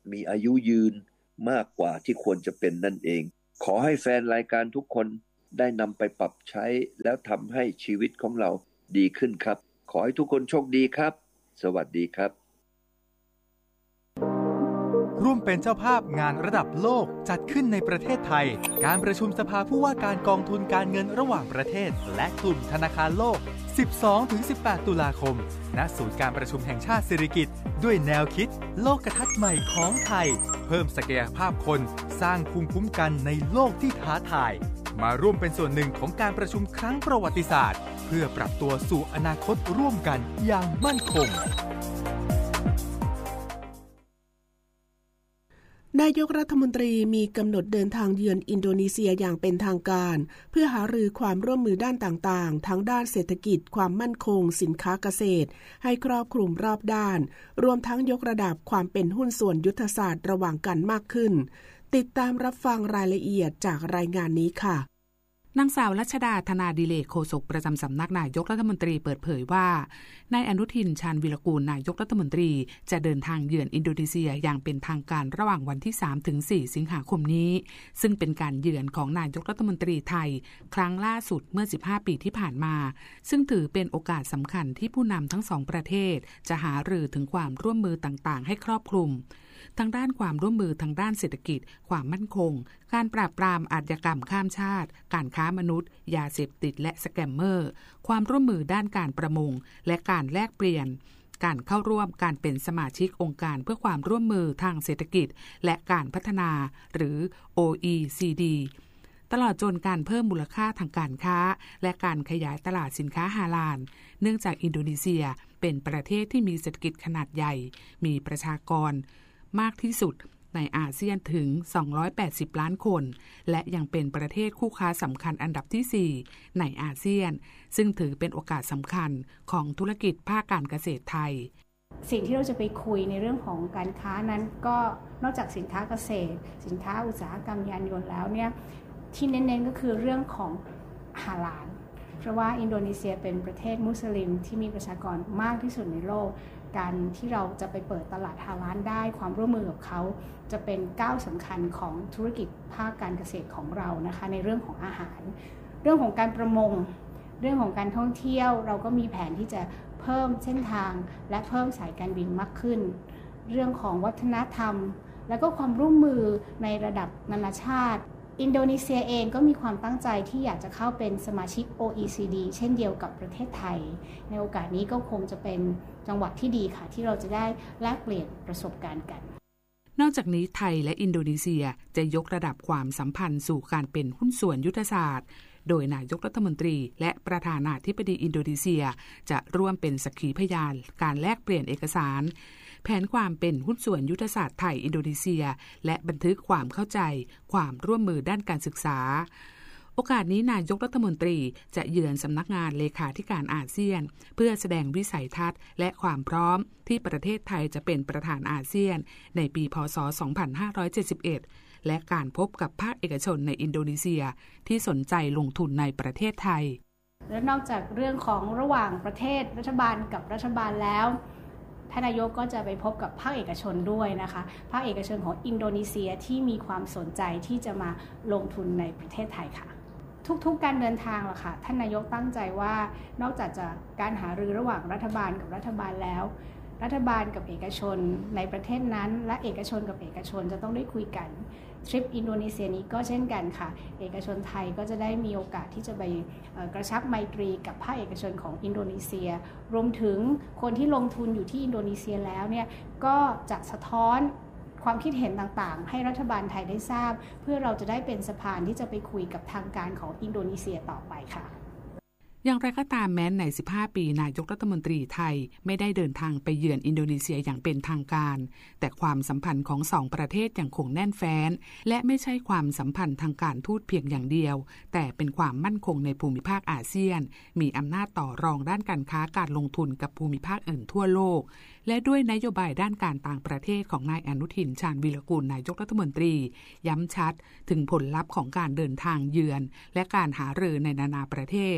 มีอายุยืนมากกว่าที่ควรจะเป็นนั่นเองขอให้แฟนรายการทุกคนได้นำไปปรับใช้แล้วทำให้ชีวิตของเราดีขึ้นครับขอให้ทุกคนโชคดีครับสวัสดีครับร่วมเป็นเจ้าภาพงานระดับโลกจัดขึ้นในประเทศไทยการประชุมสภาผู้ว่าการกองทุนการเงินระหว่างประเทศและกลุ่มธนาคารโลก สิบสองถึงสิบแปด ตุลาคมณศูนย์การประชุมแห่งชาติสิริกิติ์ด้วยแนวคิดโลกทัศน์ใหม่ของไทยเพิ่มศักยภาพคนสร้างภูมิคุ้มกันในโลกที่ท้าทายมาร่วมเป็นส่วนหนึ่งของการประชุมครั้งประวัติศาสตร์เพื่อปรับตัวสู่อนาคตร่วมกันอย่างมั่นคงนายกรัฐมนตรีมีกำหนดเดินทางเยือนอินโดนีเซียอย่างเป็นทางการเพื่อหารือความร่วมมือด้านต่างๆทั้งด้านเศรษฐกิจความมั่นคงสินค้าเกษตรให้ครอบคลุมรอบด้านรวมทั้งยกระดับความเป็นหุ้นส่วนยุทธศาสตร์ระหว่างกันมากขึ้นติดตามรับฟังรายละเอียดจากรายงานนี้ค่ะนางสาวรัชดาธนาดิเลกโฆษกประจำสำนักนายกรัฐมนตรีเปิดเผยว่านายอนุทินชาญวีรกูลนายกรัฐมนตรีจะเดินทางเยือนอินโดนีเซียอย่างเป็นทางการระหว่างวันที่ สามถึงสี่ สิงหาคมนี้ซึ่งเป็นการเยือนของนายกรัฐมนตรีไทยครั้งล่าสุดเมื่อสิบห้าปีที่ผ่านมาซึ่งถือเป็นโอกาสสำคัญที่ผู้นำทั้งสองประเทศจะหารือถึงความร่วมมือต่างๆให้ครอบคลุมทางด้านความร่วมมือทางด้านเศรษฐกิจความมั่นคงการปราบปรามอาชญากรรมข้ามชาติการค้ามนุษย์ยาเสพติดและสแกมเมอร์ความร่วมมือด้านการประมงและการแลกเปลี่ยนการเข้าร่วมการเป็นสมาชิกองค์การเพื่อความร่วมมือทางเศรษฐกิจและการพัฒนาหรือ โอ อี ซี ดี ตลอดจนการเพิ่มมูลค่าทางการค้าและการขยายตลาดสินค้าฮาลาลเนื่องจากอินโดนีเซียเป็นประเทศที่มีเศรษฐกิจขนาดใหญ่มีประชากรมากที่สุดในอาเซียนถึงสองร้อยแปดสิบล้านคนและยังเป็นประเทศคู่ค้าสำคัญอันดับที่สี่ในอาเซียนซึ่งถือเป็นโอกาสสำคัญของธุรกิจภาคการเกษตรไทยสิ่งที่เราจะไปคุยในเรื่องของการค้านั้นก็นอกจากสินค้าเกษตรสินค้าอุตสาหกรรมยานยนต์แล้วเนี่ยที่เน้นๆก็คือเรื่องของฮาลาลเพราะว่าอินโดนีเซียเป็นประเทศมุสลิมที่มีประชากรมากที่สุดในโลกการที่เราจะไปเปิดตลาดฮาลาลได้ความร่วมมือกับเขาจะเป็นก้าวสำคัญของธุรกิจภาคการเกษตรของเรานะคะในเรื่องของอาหารเรื่องของการประมงเรื่องของการท่องเที่ยวเราก็มีแผนที่จะเพิ่มเส้นทางและเพิ่มสายการบินมากขึ้นเรื่องของวัฒนธรรมและก็ความร่วมมือในระดับนานาชาติอินโดนีเซียเองก็มีความตั้งใจที่อยากจะเข้าเป็นสมาชิก โอ อี ซี ดี เช่นเดียวกับประเทศไทยในโอกาสนี้ก็คงจะเป็นจังหวะที่ดีค่ะที่เราจะได้แลกเปลี่ยนประสบการณ์กันนอกจากนี้ไทยและอินโดนีเซียจะยกระดับความสัมพันธ์สู่การเป็นหุ้นส่วนยุทธศาสตร์โดยนายกรัฐมนตรีและประธานาธิบดีอินโดนีเซียจะร่วมเป็นสักขีพยานการแลกเปลี่ยนเอกสารแผนความเป็นหุ้นส่วนยุทธศาสตร์ไทยอินโดนีเซียและบันทึกความเข้าใจความร่วมมือด้านการศึกษาโอกาสนี้นายกรัฐมนตรีจะเยือนสำนักงานเลขาธิการอาเซียนเพื่อแสดงวิสัยทัศน์และความพร้อมที่ประเทศไทยจะเป็นประธานอาเซียนในปีพ.ศ. สองพันห้าร้อยเจ็ดสิบเอ็ดและการพบกับภาคเอกชนในอินโดนีเซียที่สนใจลงทุนในประเทศไทยและนอกจากเรื่องของระหว่างประเทศรัฐบาลกับรัฐบาลแล้วท่านนายกก็จะไปพบกับภาคเอกชนด้วยนะคะภาคเอกชนของอินโดนีเซียที่มีความสนใจที่จะมาลงทุนในประเทศไทยค่ะทุกๆการเดินทางล่ะค่ะท่านนายกตั้งใจว่านอกจากจะการหารือระหว่างรัฐบาลกับรัฐบาลแล้วรัฐบาลกับเอกชนในประเทศนั้นและเอกชนกับเอกชนจะต้องได้คุยกันทริปอินโดนีเซียนี้ก็เช่นกันค่ะเอกชนไทยก็จะได้มีโอกาสที่จะไปกระชับไมตรีกับภาคเอกชนของอินโดนีเซียรวมถึงคนที่ลงทุนอยู่ที่อินโดนีเซียแล้วเนี่ยก็จะสะท้อนความคิดเห็นต่างๆให้รัฐบาลไทยได้ทราบเพื่อเราจะได้เป็นสะพานที่จะไปคุยกับทางการของอินโดนีเซียต่อไปค่ะอย่างไรก็ตามแม้ในสิบห้าปีนายกรัฐมนตรีไทยไม่ได้เดินทางไปเยือนอินโดนีเซียอย่างเป็นทางการแต่ความสัมพันธ์ของสองประเทศยังคงแน่นแฟ้นและไม่ใช่ความสัมพันธ์ทางการทูตเพียงอย่างเดียวแต่เป็นความมั่นคงในภูมิภาคอาเซียนมีอำนาจต่อรองด้านการค้าการลงทุนกับภูมิภาคอื่นทั่วโลกและด้วยนโยบายด้านการต่างประเทศของนายอนุทินชาญวีรกูลนายกรัฐมนตรีย้ำชัดถึงผลลัพธ์ของการเดินทางเยือนและการหารือในนานาประเทศ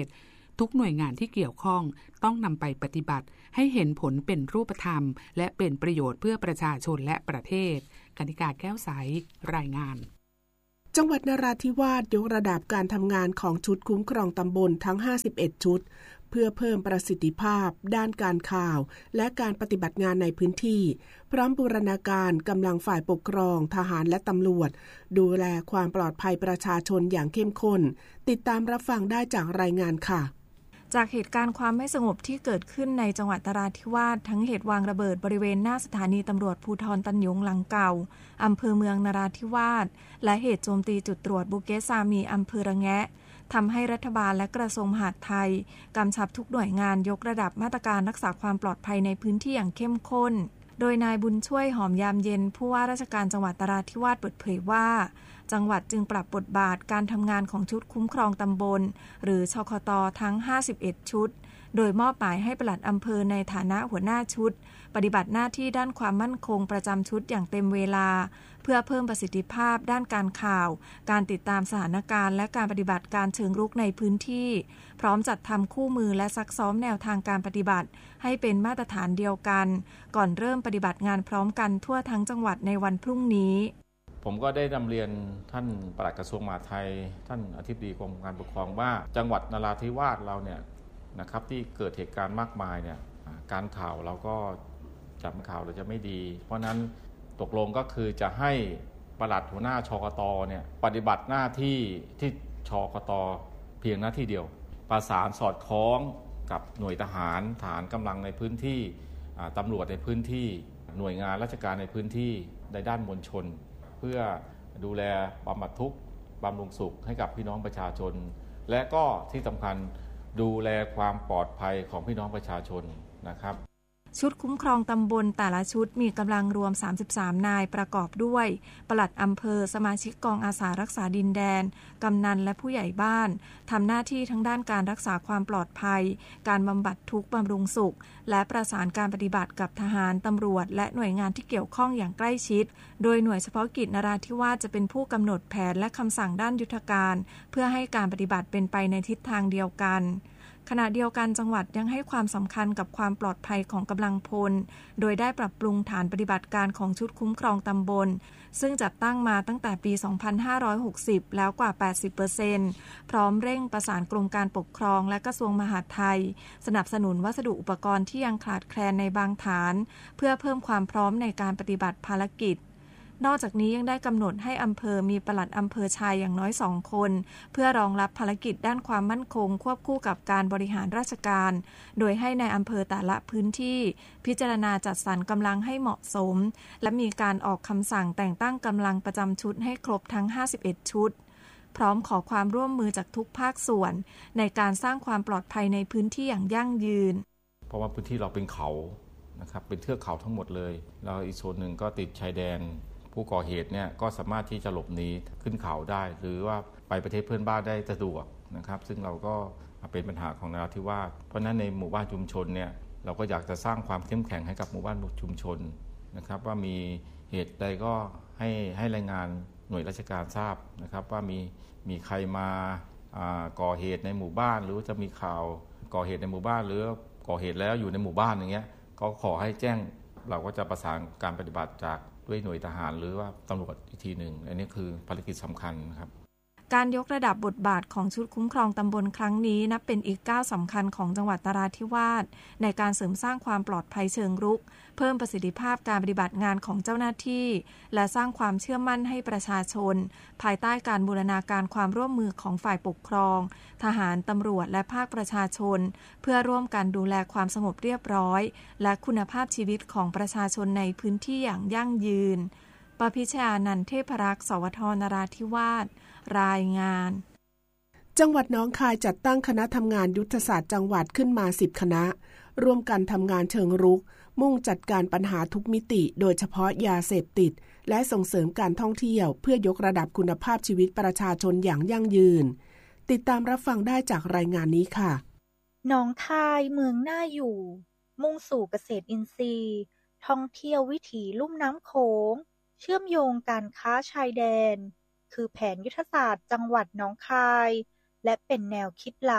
ทุกหน่วยงานที่เกี่ยวข้องต้องนำไปปฏิบัติให้เห็นผลเป็นรูปธรรมและเป็นประโยชน์เพื่อประชาชนและประเทศกนิกาแก้วใสรายงานจังหวัดนราธิวาสยกระดับการทำงานของชุดคุ้มครองตำบลทั้งห้าสิบเอ็ดชุดเพื่อเพิ่มประสิทธิภาพด้านการข่าวและการปฏิบัติงานในพื้นที่พร้อมบูรณาการกำลังฝ่ายปกครองทหารและตำรวจดูแลความปลอดภัยประชาชนอย่างเข้มข้นติดตามรับฟังได้จากรายงานค่ะจากเหตุการณ์ความไม่สงบที่เกิดขึ้นในจังหวัดนราธิวาสทั้งเหตุวางระเบิดบริเวณหน้าสถานีตำรวจภูธรตันหยงหลังเก่าอำเภอเมืองนราธิวาสและเหตุโจมตีจุดตรวจบุเกซามีอำเภอระแงะทำให้รัฐบาลและกระทรวงมหาดไทยกำชับทุกหน่วยงานยกระดับมาตรการรักษาความปลอดภัยในพื้นที่อย่างเข้มข้นโดยนายบุญช่วยหอมยามเย็นผู้ว่าราชการจังหวัดนราธิวาสเปิดเผยว่าจังหวัดจึงปรับบทบาทการทำงานของชุดคุ้มครองตำบลหรือชคต.ทั้งห้าสิบเอ็ดชุดโดยมอบหมายให้ปลัดอำเภอในฐานะหัวหน้าชุดปฏิบัติหน้าที่ด้านความมั่นคงประจำชุดอย่างเต็มเวลาเพื่อเพิ่มประสิทธิภาพด้านการข่าวการติดตามสถานการณ์และการปฏิบัติการเชิงรุกในพื้นที่พร้อมจัดทำคู่มือและซักซ้อมแนวทางการปฏิบัติให้เป็นมาตรฐานเดียวกันก่อนเริ่มปฏิบัติงานพร้อมกันทั่วทั้งจังหวัดในวันพรุ่งนี้ผมก็ได้นำเรียนท่านปลัดกระทรวงมหาดไทยท่านอธิบดีกรมการปกครองว่าจังหวัดนราธิวาสเราเนี่ยนะครับที่เกิดเหตุการณ์มากมายเนี่ยการข่าวเราก็จับข่าวเราจะไม่ดีเพราะนั้นตกลงก็คือจะให้ปลัดหัวหน้าชกต.เนี่ยปฏิบัติหน้าที่ที่ชกต.เพียงหน้าที่เดียวประสานสอดคล้องกับหน่วยทหารฐานกำลังในพื้นที่ตำรวจในพื้นที่หน่วยงานราชการในพื้นที่ในด้านมวลชนเพื่อดูแลบำบัดทุกข์บำรุงสุขให้กับพี่น้องประชาชนและก็ที่สำคัญดูแลความปลอดภัยของพี่น้องประชาชนนะครับชุดคุ้มครองตำบลแต่ละชุดมีกำลังรวมสามสิบสามนายประกอบด้วยปลัดอำเภอสมาชิกกองอาสารักษาดินแดนกำนันและผู้ใหญ่บ้านทำหน้าที่ทั้งด้านการรักษาความปลอดภัยการบำบัดทุกข์บำรุงสุขและประสานการปฏิบัติกับทหารตำรวจและหน่วยงานที่เกี่ยวข้องอย่างใกล้ชิดโดยหน่วยเฉพาะกิจนราธิวาสจะเป็นผู้กำหนดแผนและคำสั่งด้านยุทธการเพื่อให้การปฏิบัติเป็นไปในทิศทางเดียวกันขณะเดียวกันจังหวัดยังให้ความสำคัญกับความปลอดภัยของกำลังพลโดยได้ปรับปรุงฐานปฏิบัติการของชุดคุ้มครองตำบลซึ่งจัดตั้งมาตั้งแต่ปี สองพันห้าร้อยหกสิบ แล้วกว่า แปดสิบเปอร์เซ็นต์ พร้อมเร่งประสานกรมการปกครองและกระทรวงมหาดไทยสนับสนุนวัสดุอุปกรณ์ที่ยังขาดแคลนในบางฐานเพื่อเพิ่มความพร้อมในการปฏิบัติภารกิจนอกจากนี้ยังได้กำหนดให้อำเภอมีปลัดอำเภอชายอย่างน้อยสองคนเพื่อรองรับภารกิจด้านความมั่นคงควบคู่กับการบริหารราชการโดยให้ในอำเภอแต่ละพื้นที่พิจารณาจัดสรรกำลังให้เหมาะสมและมีการออกคำสั่งแต่งตั้งกำลังประจำชุดให้ครบทั้งห้าสิบเอ็ดชุดพร้อมขอความร่วมมือจากทุกภาคส่วนในการสร้างความปลอดภัยในพื้นที่อย่างยั่งยืนเพราะว่าพื้นที่เราเป็นเขานะครับเป็นเทือกเขาทั้งหมดเลยแล้วอีกส่วนหนึ่งก็ติดชายแดนผู้ก่อเหตุเนี่ยก็สามารถที่จะหลบหนีขึ้นเขาได้หรือว่าไปประเทศเพื่อนบ้านได้สะดวกนะครับซึ่งเราก็เป็นปัญหาของนราธิวาสเพราะนั้นในหมู่บ้านชุมชนเนี่ยเราก็อยากจะสร้างความเข้มแข็งให้กับหมู่บ้านชุมชนนะครับว่ามีเหตุใดก็ให้ให้รายงานหน่วยราชการทราบนะครับว่ามีมีใครมาก่อเหตุในหมู่บ้านหรือจะมีข่าวก่อเหตุในหมู่บ้านหรือก่อเหตุแล้วอยู่ในหมู่บ้านอย่างเงี้ยก็ขอให้แจ้งเราก็จะประสานการปฏิบัติจากด้วยหน่วยทหารหรือว่าตำรวจอีกทีหนึ่งอันนี้คือภารกิจสำคัญครับการยกระดับบทบาทของชุดคุ้มครองตำบลครั้งนี้นับเป็นอีกก้าวสำคัญของจังหวัดนราธิวาสในการเสริมสร้างความปลอดภัยเชิงรุกเพิ่มประสิทธิภาพการปฏิบัติงานของเจ้าหน้าที่และสร้างความเชื่อมั่นให้ประชาชนภายใต้การบูรณาการความร่วมมือของฝ่ายปกครองทหารตำรวจและภาคประชาชนเพื่อร่วมกันดูแลความสงบเรียบร้อยและคุณภาพชีวิตของประชาชนในพื้นที่อย่างยั่งยืนปพิชานันท์เทพรักษ์สวทนราธิวาสรายงานจังหวัดหนองคายจัดตั้งคณะทำงานยุทธศาสตร์จังหวัดขึ้นมาสิบคณะร่วมกันทำงานเชิงรุกมุ่งจัดการปัญหาทุกมิติโดยเฉพาะยาเสพติดและส่งเสริมการท่องเที่ยวเพื่อยกระดับคุณภาพชีวิตประชาชนอย่างยั่งยืนติดตามรับฟังได้จากรายงานนี้ค่ะหนองคายเมืองน่าอยู่มุ่งสู่เกษตรอินทรีย์ท่องเที่ยววิถีลุ่มน้ำโขงเชื่อมโยงการค้าชายแดนคือแผนยุทธศาสตร์จังหวัดหนองคายและเป็นแนวคิดหลัก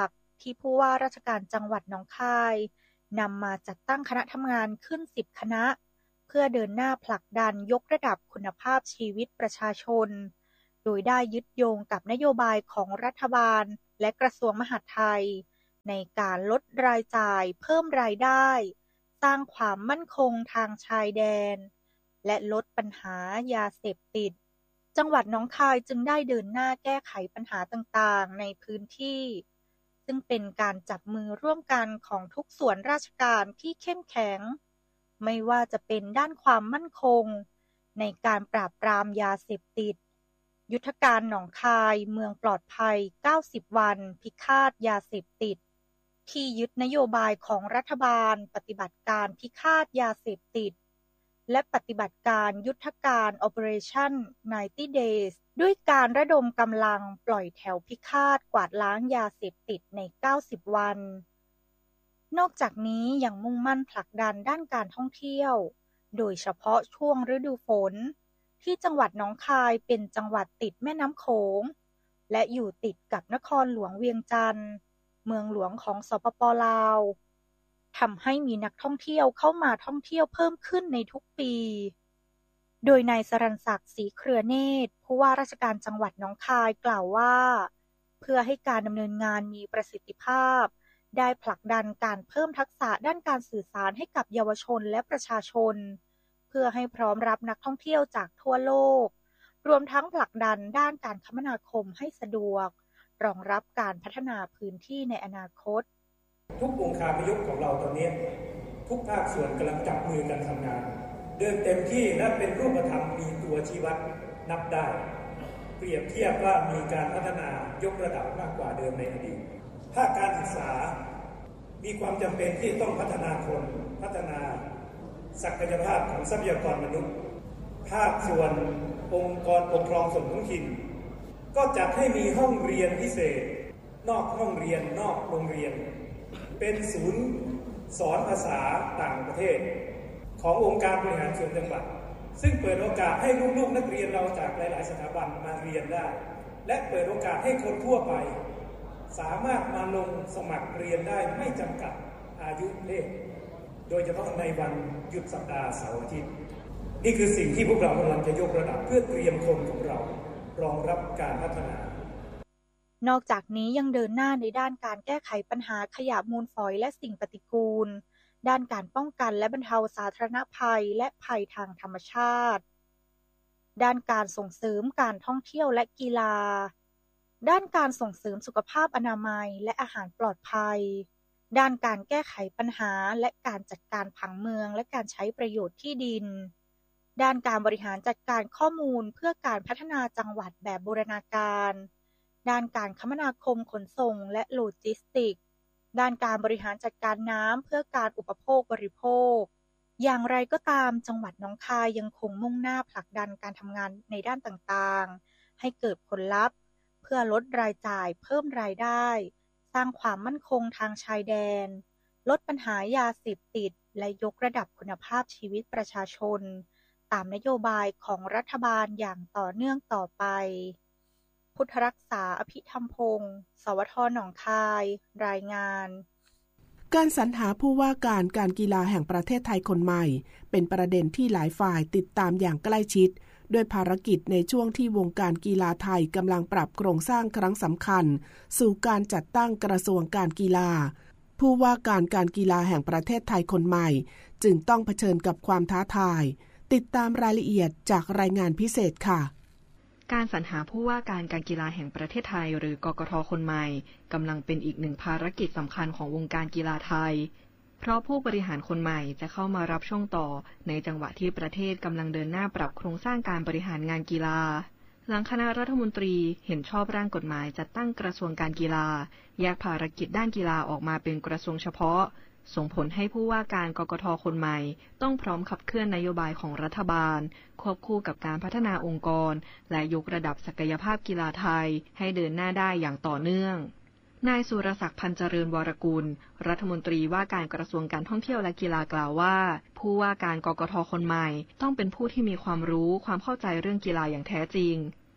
ที่ผู้ว่าราชการจังหวัดหนองคายนำมาจัดตั้งคณะทำงานขึ้นสิบคณะเพื่อเดินหน้าผลักดันยกระดับคุณภาพชีวิตประชาชนโดยได้ยึดโยงกับนโยบายของรัฐบาลและกระทรวงมหาดไทยในการลดรายจ่ายเพิ่มรายได้สร้างความมั่นคงทางชายแดนและลดปัญหายาเสพติดจังหวัดหนองคายจึงได้เดินหน้าแก้ไขปัญหาต่างๆในพื้นที่ซึ่งเป็นการจับมือร่วมกันของทุกส่วนราชการที่เข้มแข็งไม่ว่าจะเป็นด้านความมั่นคงในการปราบปรามยาเสพติดยุทธการหนองคายเมืองปลอดภัยเก้าสิบวันพิฆาตยาเสพติดที่ยึดนโยบายของรัฐบาลปฏิบัติการพิฆาตยาเสพติดและปฏิบัติการยุทธการ Operation ไนน์ตี้ Days ด้วยการระดมกำลังปล่อยแถวพิฆาตกวาดล้างยาเสพติดในเก้าสิบวันนอกจากนี้ยังมุ่งมั่นผลักดันด้านการท่องเที่ยวโดยเฉพาะช่วงฤดูฝนที่จังหวัดหนองคายเป็นจังหวัดติดแม่น้ำโขงและอยู่ติดกับนครหลวงเวียงจันทร์เมืองหลวงของสปป.ลาวทำให้มีนักท่องเที่ยวเข้ามาท่องเที่ยวเพิ่มขึ้นในทุกปีโดยนายสรัญศักดิ์ศรีเครือเนตรผู้ว่าราชการจังหวัดหนองคายกล่าวว่าเพื่อให้การดำเนินงานมีประสิทธิภาพได้ผลักดันการเพิ่มทักษะด้านการสื่อสารให้กับเยาวชนและประชาชนเพื่อให้พร้อมรับนักท่องเที่ยวจากทั่วโลกรวมทั้งผลักดันด้านการคมนาคมให้สะดวกรองรับการพัฒนาพื้นที่ในอนาคตทุกองค์คาพยพของเราตอนนี้ทุกภาคส่วนกำลังจับมือกันทำงานเดินเต็มที่และเป็นรูปธรรมมีตัวชี้วัดนับได้เปรียบเทียบว่ามีการพัฒนายกระดับมากกว่าเดิมในอดีตภาคการศึกษามีความจำเป็นที่ต้องพัฒนาคนพัฒนาศักยภาพของทรัพยากรมนุษย์ภาคส่วนองค์กรปกครองส่วนท้องถิ่นก็จัดให้มีห้องเรียนพิเศษนอกห้องเรียนนอกโรงเรียนเป็นศูนย์สอนภาษาต่างประเทศขององค์การบริหารส่วนจังหวัดซึ่งเปิดโอกาสให้ลูกๆนักเรียนเราจากหลายๆสถาบันมาเรียนได้และเปิดโอกาสให้คนทั่วไปสามารถมาลงสมัครเรียนได้ไม่จำกัดอายุเพศโดยเฉพาะในวันหยุดสัปดาห์เสาร์อาทิตย์นี่คือสิ่งที่พวกเรากำลังจะยกระดับเพื่อเตรียมคนของเรารองรับการพัฒนานอกจากนี้ยังเดินหน้าในด้านการแก้ไขปัญหาขยะมูลฝอยและสิ่งปฏิกูลด้านการป้องกันและบรรเทาสาธารณภัยและภัยทางธรรมชาติด้านการส่งเสริมการท่องเที่ยวและกีฬาด้านการส่งเสริมสุขภาพอนามัยและอาหารปลอดภัยด้านการแก้ไขปัญหาและการจัดการผังเมืองและการใช้ประโยชน์ที่ดินด้านการบริหารจัดการข้อมูลเพื่อการพัฒนาจังหวัดแบบบูรณาการด้านการคมนาคมขนส่งและโลจิสติกส์ด้านการบริหารจัดการน้ำเพื่อการอุปโภคบริโภคอย่างไรก็ตามจังหวัดหนองคายยังคงมุ่งหน้าผลักดันการทำงานในด้านต่างๆให้เกิดผลลัพธ์เพื่อลดรายจ่ายเพิ่มรายได้สร้างความมั่นคงทางชายแดนลดปัญหายาเสพติดและยกระดับคุณภาพชีวิตประชาชนตามนโยบายของรัฐบาลอย่างต่อเนื่องต่อไปพุทธรักษาอภิธรรมพงศ์สวทหนองคายรายงานการสรรหาผู้ว่าการการกีฬาแห่งประเทศไทยคนใหม่เป็นประเด็นที่หลายฝ่ายติดตามอย่างใกล้ชิดด้วยภารกิจในช่วงที่วงการกีฬาไทยกำลังปรับโครงสร้างครั้งสำคัญสู่การจัดตั้งกระทรวงการกีฬาผู้ว่าการการกีฬาแห่งประเทศไทยคนใหม่จึงต้องเผชิญกับความท้าทายติดตามรายละเอียดจากรายงานพิเศษค่ะการสรรหาผู้ว่าการการกีฬาแห่งประเทศไทยหรือกกท.คนใหม่กำลังเป็นอีกหนึ่งภารกิจสำคัญของวงการกีฬาไทยเพราะผู้บริหารคนใหม่จะเข้ามารับช่วงต่อในจังหวะที่ประเทศกำลังเดินหน้าปรับโครงสร้างการบริหารงานกีฬาหลังคณะรัฐมนตรีเห็นชอบร่างกฎหมายจัดตั้งกระทรวงการกีฬาแยกภารกิจด้านกีฬาออกมาเป็นกระทรวงเฉพาะส่งผลให้ผู้ว่าการกกท.คนใหม่ต้องพร้อมขับเคลื่อนนโยบายของรัฐบาลควบคู่กับการพัฒนาองค์กรและยกระดับศักยภาพกีฬาไทยให้เดินหน้าได้อย่างต่อเนื่องนายสุรศักดิ์พันเจริญวรกุลรัฐมนตรีว่าการกระทรวงการท่องเที่ยวและกีฬากล่าวว่าผู้ว่าการกกท.คนใหม่ต้องเป็นผู้ที่มีความรู้ความเข้าใจเรื่องกีฬาอย่างแท้จริง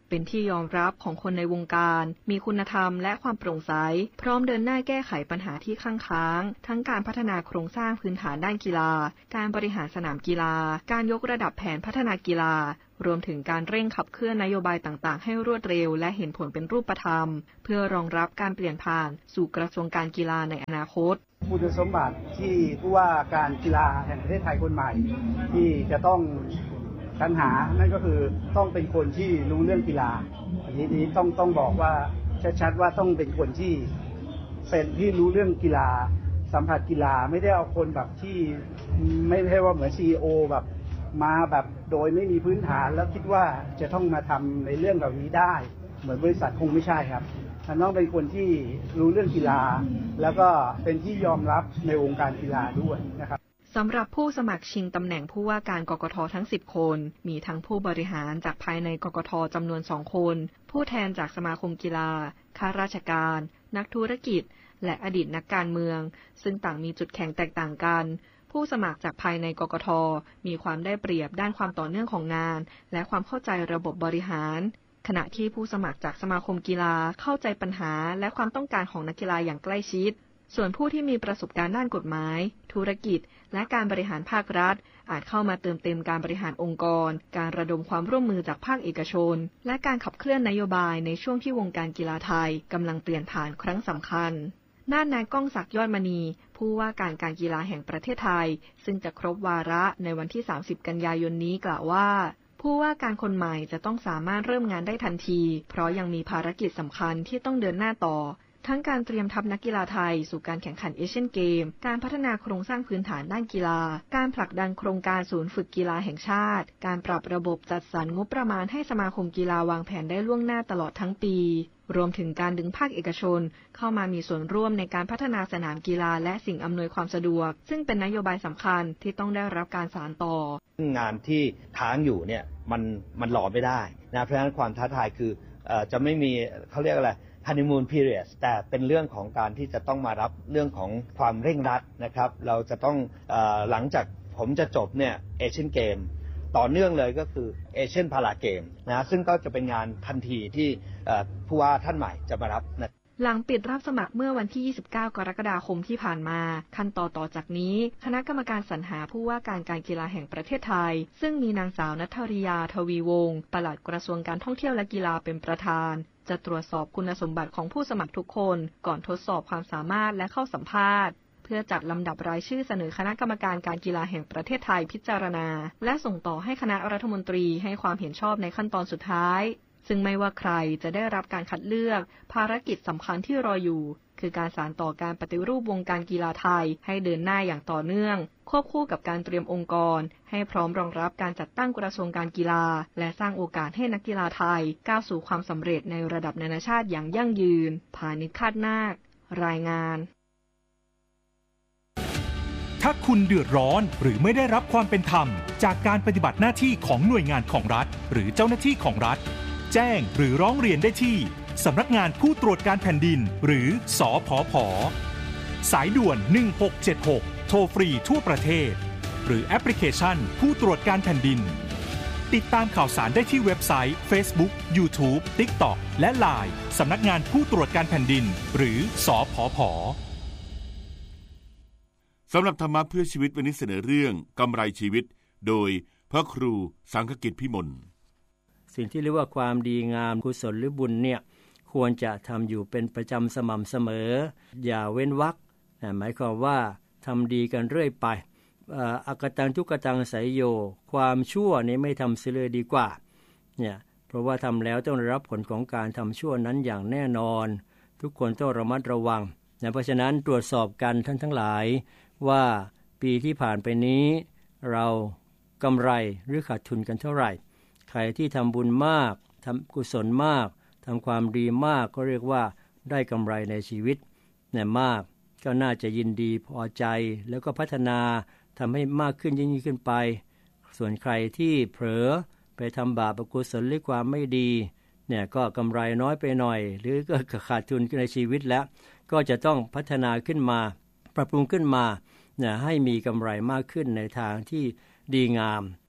เป็นที่ยอมรับของคนในวงการมีคุณธรรมและความโปร่งใสพร้อมเดินหน้าแก้ไขปัญหาที่ค้างค้างทั้งการพัฒนาโครงสร้างพื้นฐานด้านกีฬาการบริหารสนามกีฬาการยกระดับแผนพัฒนากีฬารวมถึงการเร่งขับเคลื่อนนโยบายต่างๆให้รวดเร็วและเห็นผลเป็นรูปธรรมเพื่อรองรับการเปลี่ยนผ่านสู่กระทรวงการกีฬาในอนาคตคุณสมบัติที่ผู้ว่าการกีฬาแห่งประเทศไทยคนใหม่ที่จะต้องสรรหานั่นก็คือต้องเป็นคนที่รู้เรื่องกีฬาอันนี้นี้ต้องต้องบอกว่าชัดๆว่าต้องเป็นคนที่เป็นที่รู้เรื่องกีฬาสัมผัสกีฬาไม่ได้เอาคนแบบที่ไม่ใช่ว่าเหมือน ซี อี โอ แบบมาแบบโดยไม่มีพื้นฐานแล้วคิดว่าจะต้องมาทำในเรื่องเหล่านี้ได้เหมือนบริษัทคงไม่ใช่ครับมันต้องเป็นคนที่รู้เรื่องกีฬาแล้วก็เป็นที่ยอมรับในวงการกีฬาด้วยนะครับสำหรับผู้สมัครชิงตำแหน่งผู้ว่าการกกท.ทั้งสิบคนมีทั้งผู้บริหารจากภายในกกท.จำนวนสองคนผู้แทนจากสมาคมกีฬาข้าราชการนักธุรกิจและอดีตนักการเมืองซึ่งต่างมีจุดแข็งแตกต่างกันผู้สมัครจากภายในกกท.มีความได้เปรียบด้านความต่อเนื่องของงานและความเข้าใจระบบบริหารขณะที่ผู้สมัครจากสมาคมกีฬาเข้าใจปัญหาและความต้องการของนักกีฬาอย่างใกล้ชิดส่วนผู้ที่มีประสบการณ์ด้านกฎหมายธุรกิจและการบริหารภาครัฐอาจเข้ามาเติมเต็มการบริหารองค์กรการระดมความร่วมมือจากภาคเอกชนและการขับเคลื่อนนโยบายในช่วงที่วงการกีฬาไทยกำลังเปลี่ยนผ่านครั้งสำคัญด้านนายก้องศักดิ์ยอดมณีผู้ว่าการการกีฬาแห่งประเทศไทยซึ่งจะครบวาระในวันที่สามสิบกันยายนนี้กล่าวว่าผู้ว่าการคนใหม่จะต้องสามารถเริ่มงานได้ทันทีเพราะยังมีภารกิจสำคัญที่ต้องเดินหน้าต่อทั้งการเตรียมทัพนักกีฬาไทยสู่การแข่งขันเอเชียนเกมการพัฒนาโครงสร้างพื้นฐานด้านกีฬาการผลักดันโครงการศูนย์ฝึกกีฬาแห่งชาติการปรับระบบจัดสรรงบประมาณให้สมาคมกีฬาวางแผนได้ล่วงหน้าตลอดทั้งปีรวมถึงการดึงภาคเอกชนเข้ามามีส่วนร่วมในการพัฒนาสนามกีฬาและสิ่งอำนวยความสะดวกซึ่งเป็นนโยบายสำคัญที่ต้องได้รับการสานต่องานที่ค้างอยู่เนี่ยมันมันรอไม่ได้นะเพราะฉะนั้นความท้าทายคือเอ่อจะไม่มีเขาเรียกอะไรhoneymoon period แต่เป็นเรื่องของการที่จะต้องมารับเรื่องของความเร่งรัดนะครับเราจะต้องเอ่อหลังจากผมจะจบเนี่ยเอเชียนเกมต่อเนื่องเลยก็คือเอเชียนพาราเกมนะซึ่งก็จะเป็นงานทันทีที่ผู้ว่าท่านใหม่จะมารับนะหลังปิดรับสมัครเมื่อวันที่ยี่สิบเก้ากรกฎาคมที่ผ่านมาขั้นตอนต่อจากนี้คณะกรรมการสรรหาผู้ว่าการการกีฬาแห่งประเทศไทยซึ่งมีนางสาวณัฐริยาทวีวงศ์ปลัดกระทรวงการท่องเที่ยวและกีฬาเป็นประธานจะตรวจสอบคุณสมบัติของผู้สมัครทุกคนก่อนทดสอบความสามารถและเข้าสัมภาษณ์เพื่อจัดลำดับรายชื่อเสนอคณะกรรมการการกีฬาแห่งประเทศไทยพิจารณาและส่งต่อให้คณะรัฐมนตรีให้ความเห็นชอบในขั้นตอนสุดท้ายซึ่งไม่ว่าใครจะได้รับการคัดเลือกภารกิจสำคัญที่รออยู่คือการสานต่อการปฏิรูปวงการกีฬาไทยให้เดินหน้าอย่างต่อเนื่องควบคู่กับการเตรียมองค์กรให้พร้อมรองรับการจัดตั้งกระทรวงการกีฬาและสร้างโอกาสให้นักกีฬาไทยก้าวสู่ความสำเร็จในระดับนานาชาติอย่างยั่งยืนพานิช คาดนาครายงานถ้าคุณเดือดร้อนหรือไม่ได้รับความเป็นธรรมจากการปฏิบัติหน้าที่ของหน่วยงานของรัฐหรือเจ้าหน้าที่ของรัฐแจ้งหรือร้องเรียนได้ที่สำนักงานผู้ตรวจการแผ่นดินหรือสผผ.สายด่วนหนึ่งหกเจ็ดหกโทรฟรีทั่วประเทศหรือแอปพลิเคชันผู้ตรวจการแผ่นดินติดตามข่าวสารได้ที่เว็บไซต์ Facebook YouTube TikTok และ ไลน์ สำนักงานผู้ตรวจการแผ่นดินหรือสผผ. สำหรับธรรมะเพื่อชีวิตวันนี้เสนอเรื่องกำไรชีวิตโดยพระครูสังฆกิจพิมลสิ่งที่เรียกว่าความดีงามกุศลหรือบุญเนี่ยควรจะทำอยู่เป็นประจำสม่ำเสมออย่าเว้นวรรคหมายความว่าทำดีกันเรื่อยไปอากตังทุกตังไสยโยความชั่วนี้ไม่ทำเสียเลยดีกว่าเนี่ยเพราะว่าทำแล้วต้องได้รับผลของการทำชั่วนั้นอย่างแน่นอนทุกคนต้องระมัดระวังนะเพราะฉะนั้นตรวจสอบกันท่านทั้งหลายว่าปีที่ผ่านไปนี้เรากำไรหรือขาดทุนกันเท่าไหร่ใครที่ทำบุญมากทำกุศลมากทำความดีมากก็เรียกว่าได้กำไรในชีวิตเนี่ยมากก็น่าจะยินดีพอใจแล้วก็พัฒนาทำให้มากขึ้นยิ่งขึ้นไปส่วนใครที่เผลอไปทำบาปอกุศลหรือความไม่ดีเนี่ยก็กำไรน้อยไปหน่อยหรือก็ขาดทุนในชีวิตแล้วก็จะต้องพัฒนาขึ้นมาปรับปรุงขึ้นมาเนี่ยให้มีกำไรมากขึ้นในทางที่ดีงาม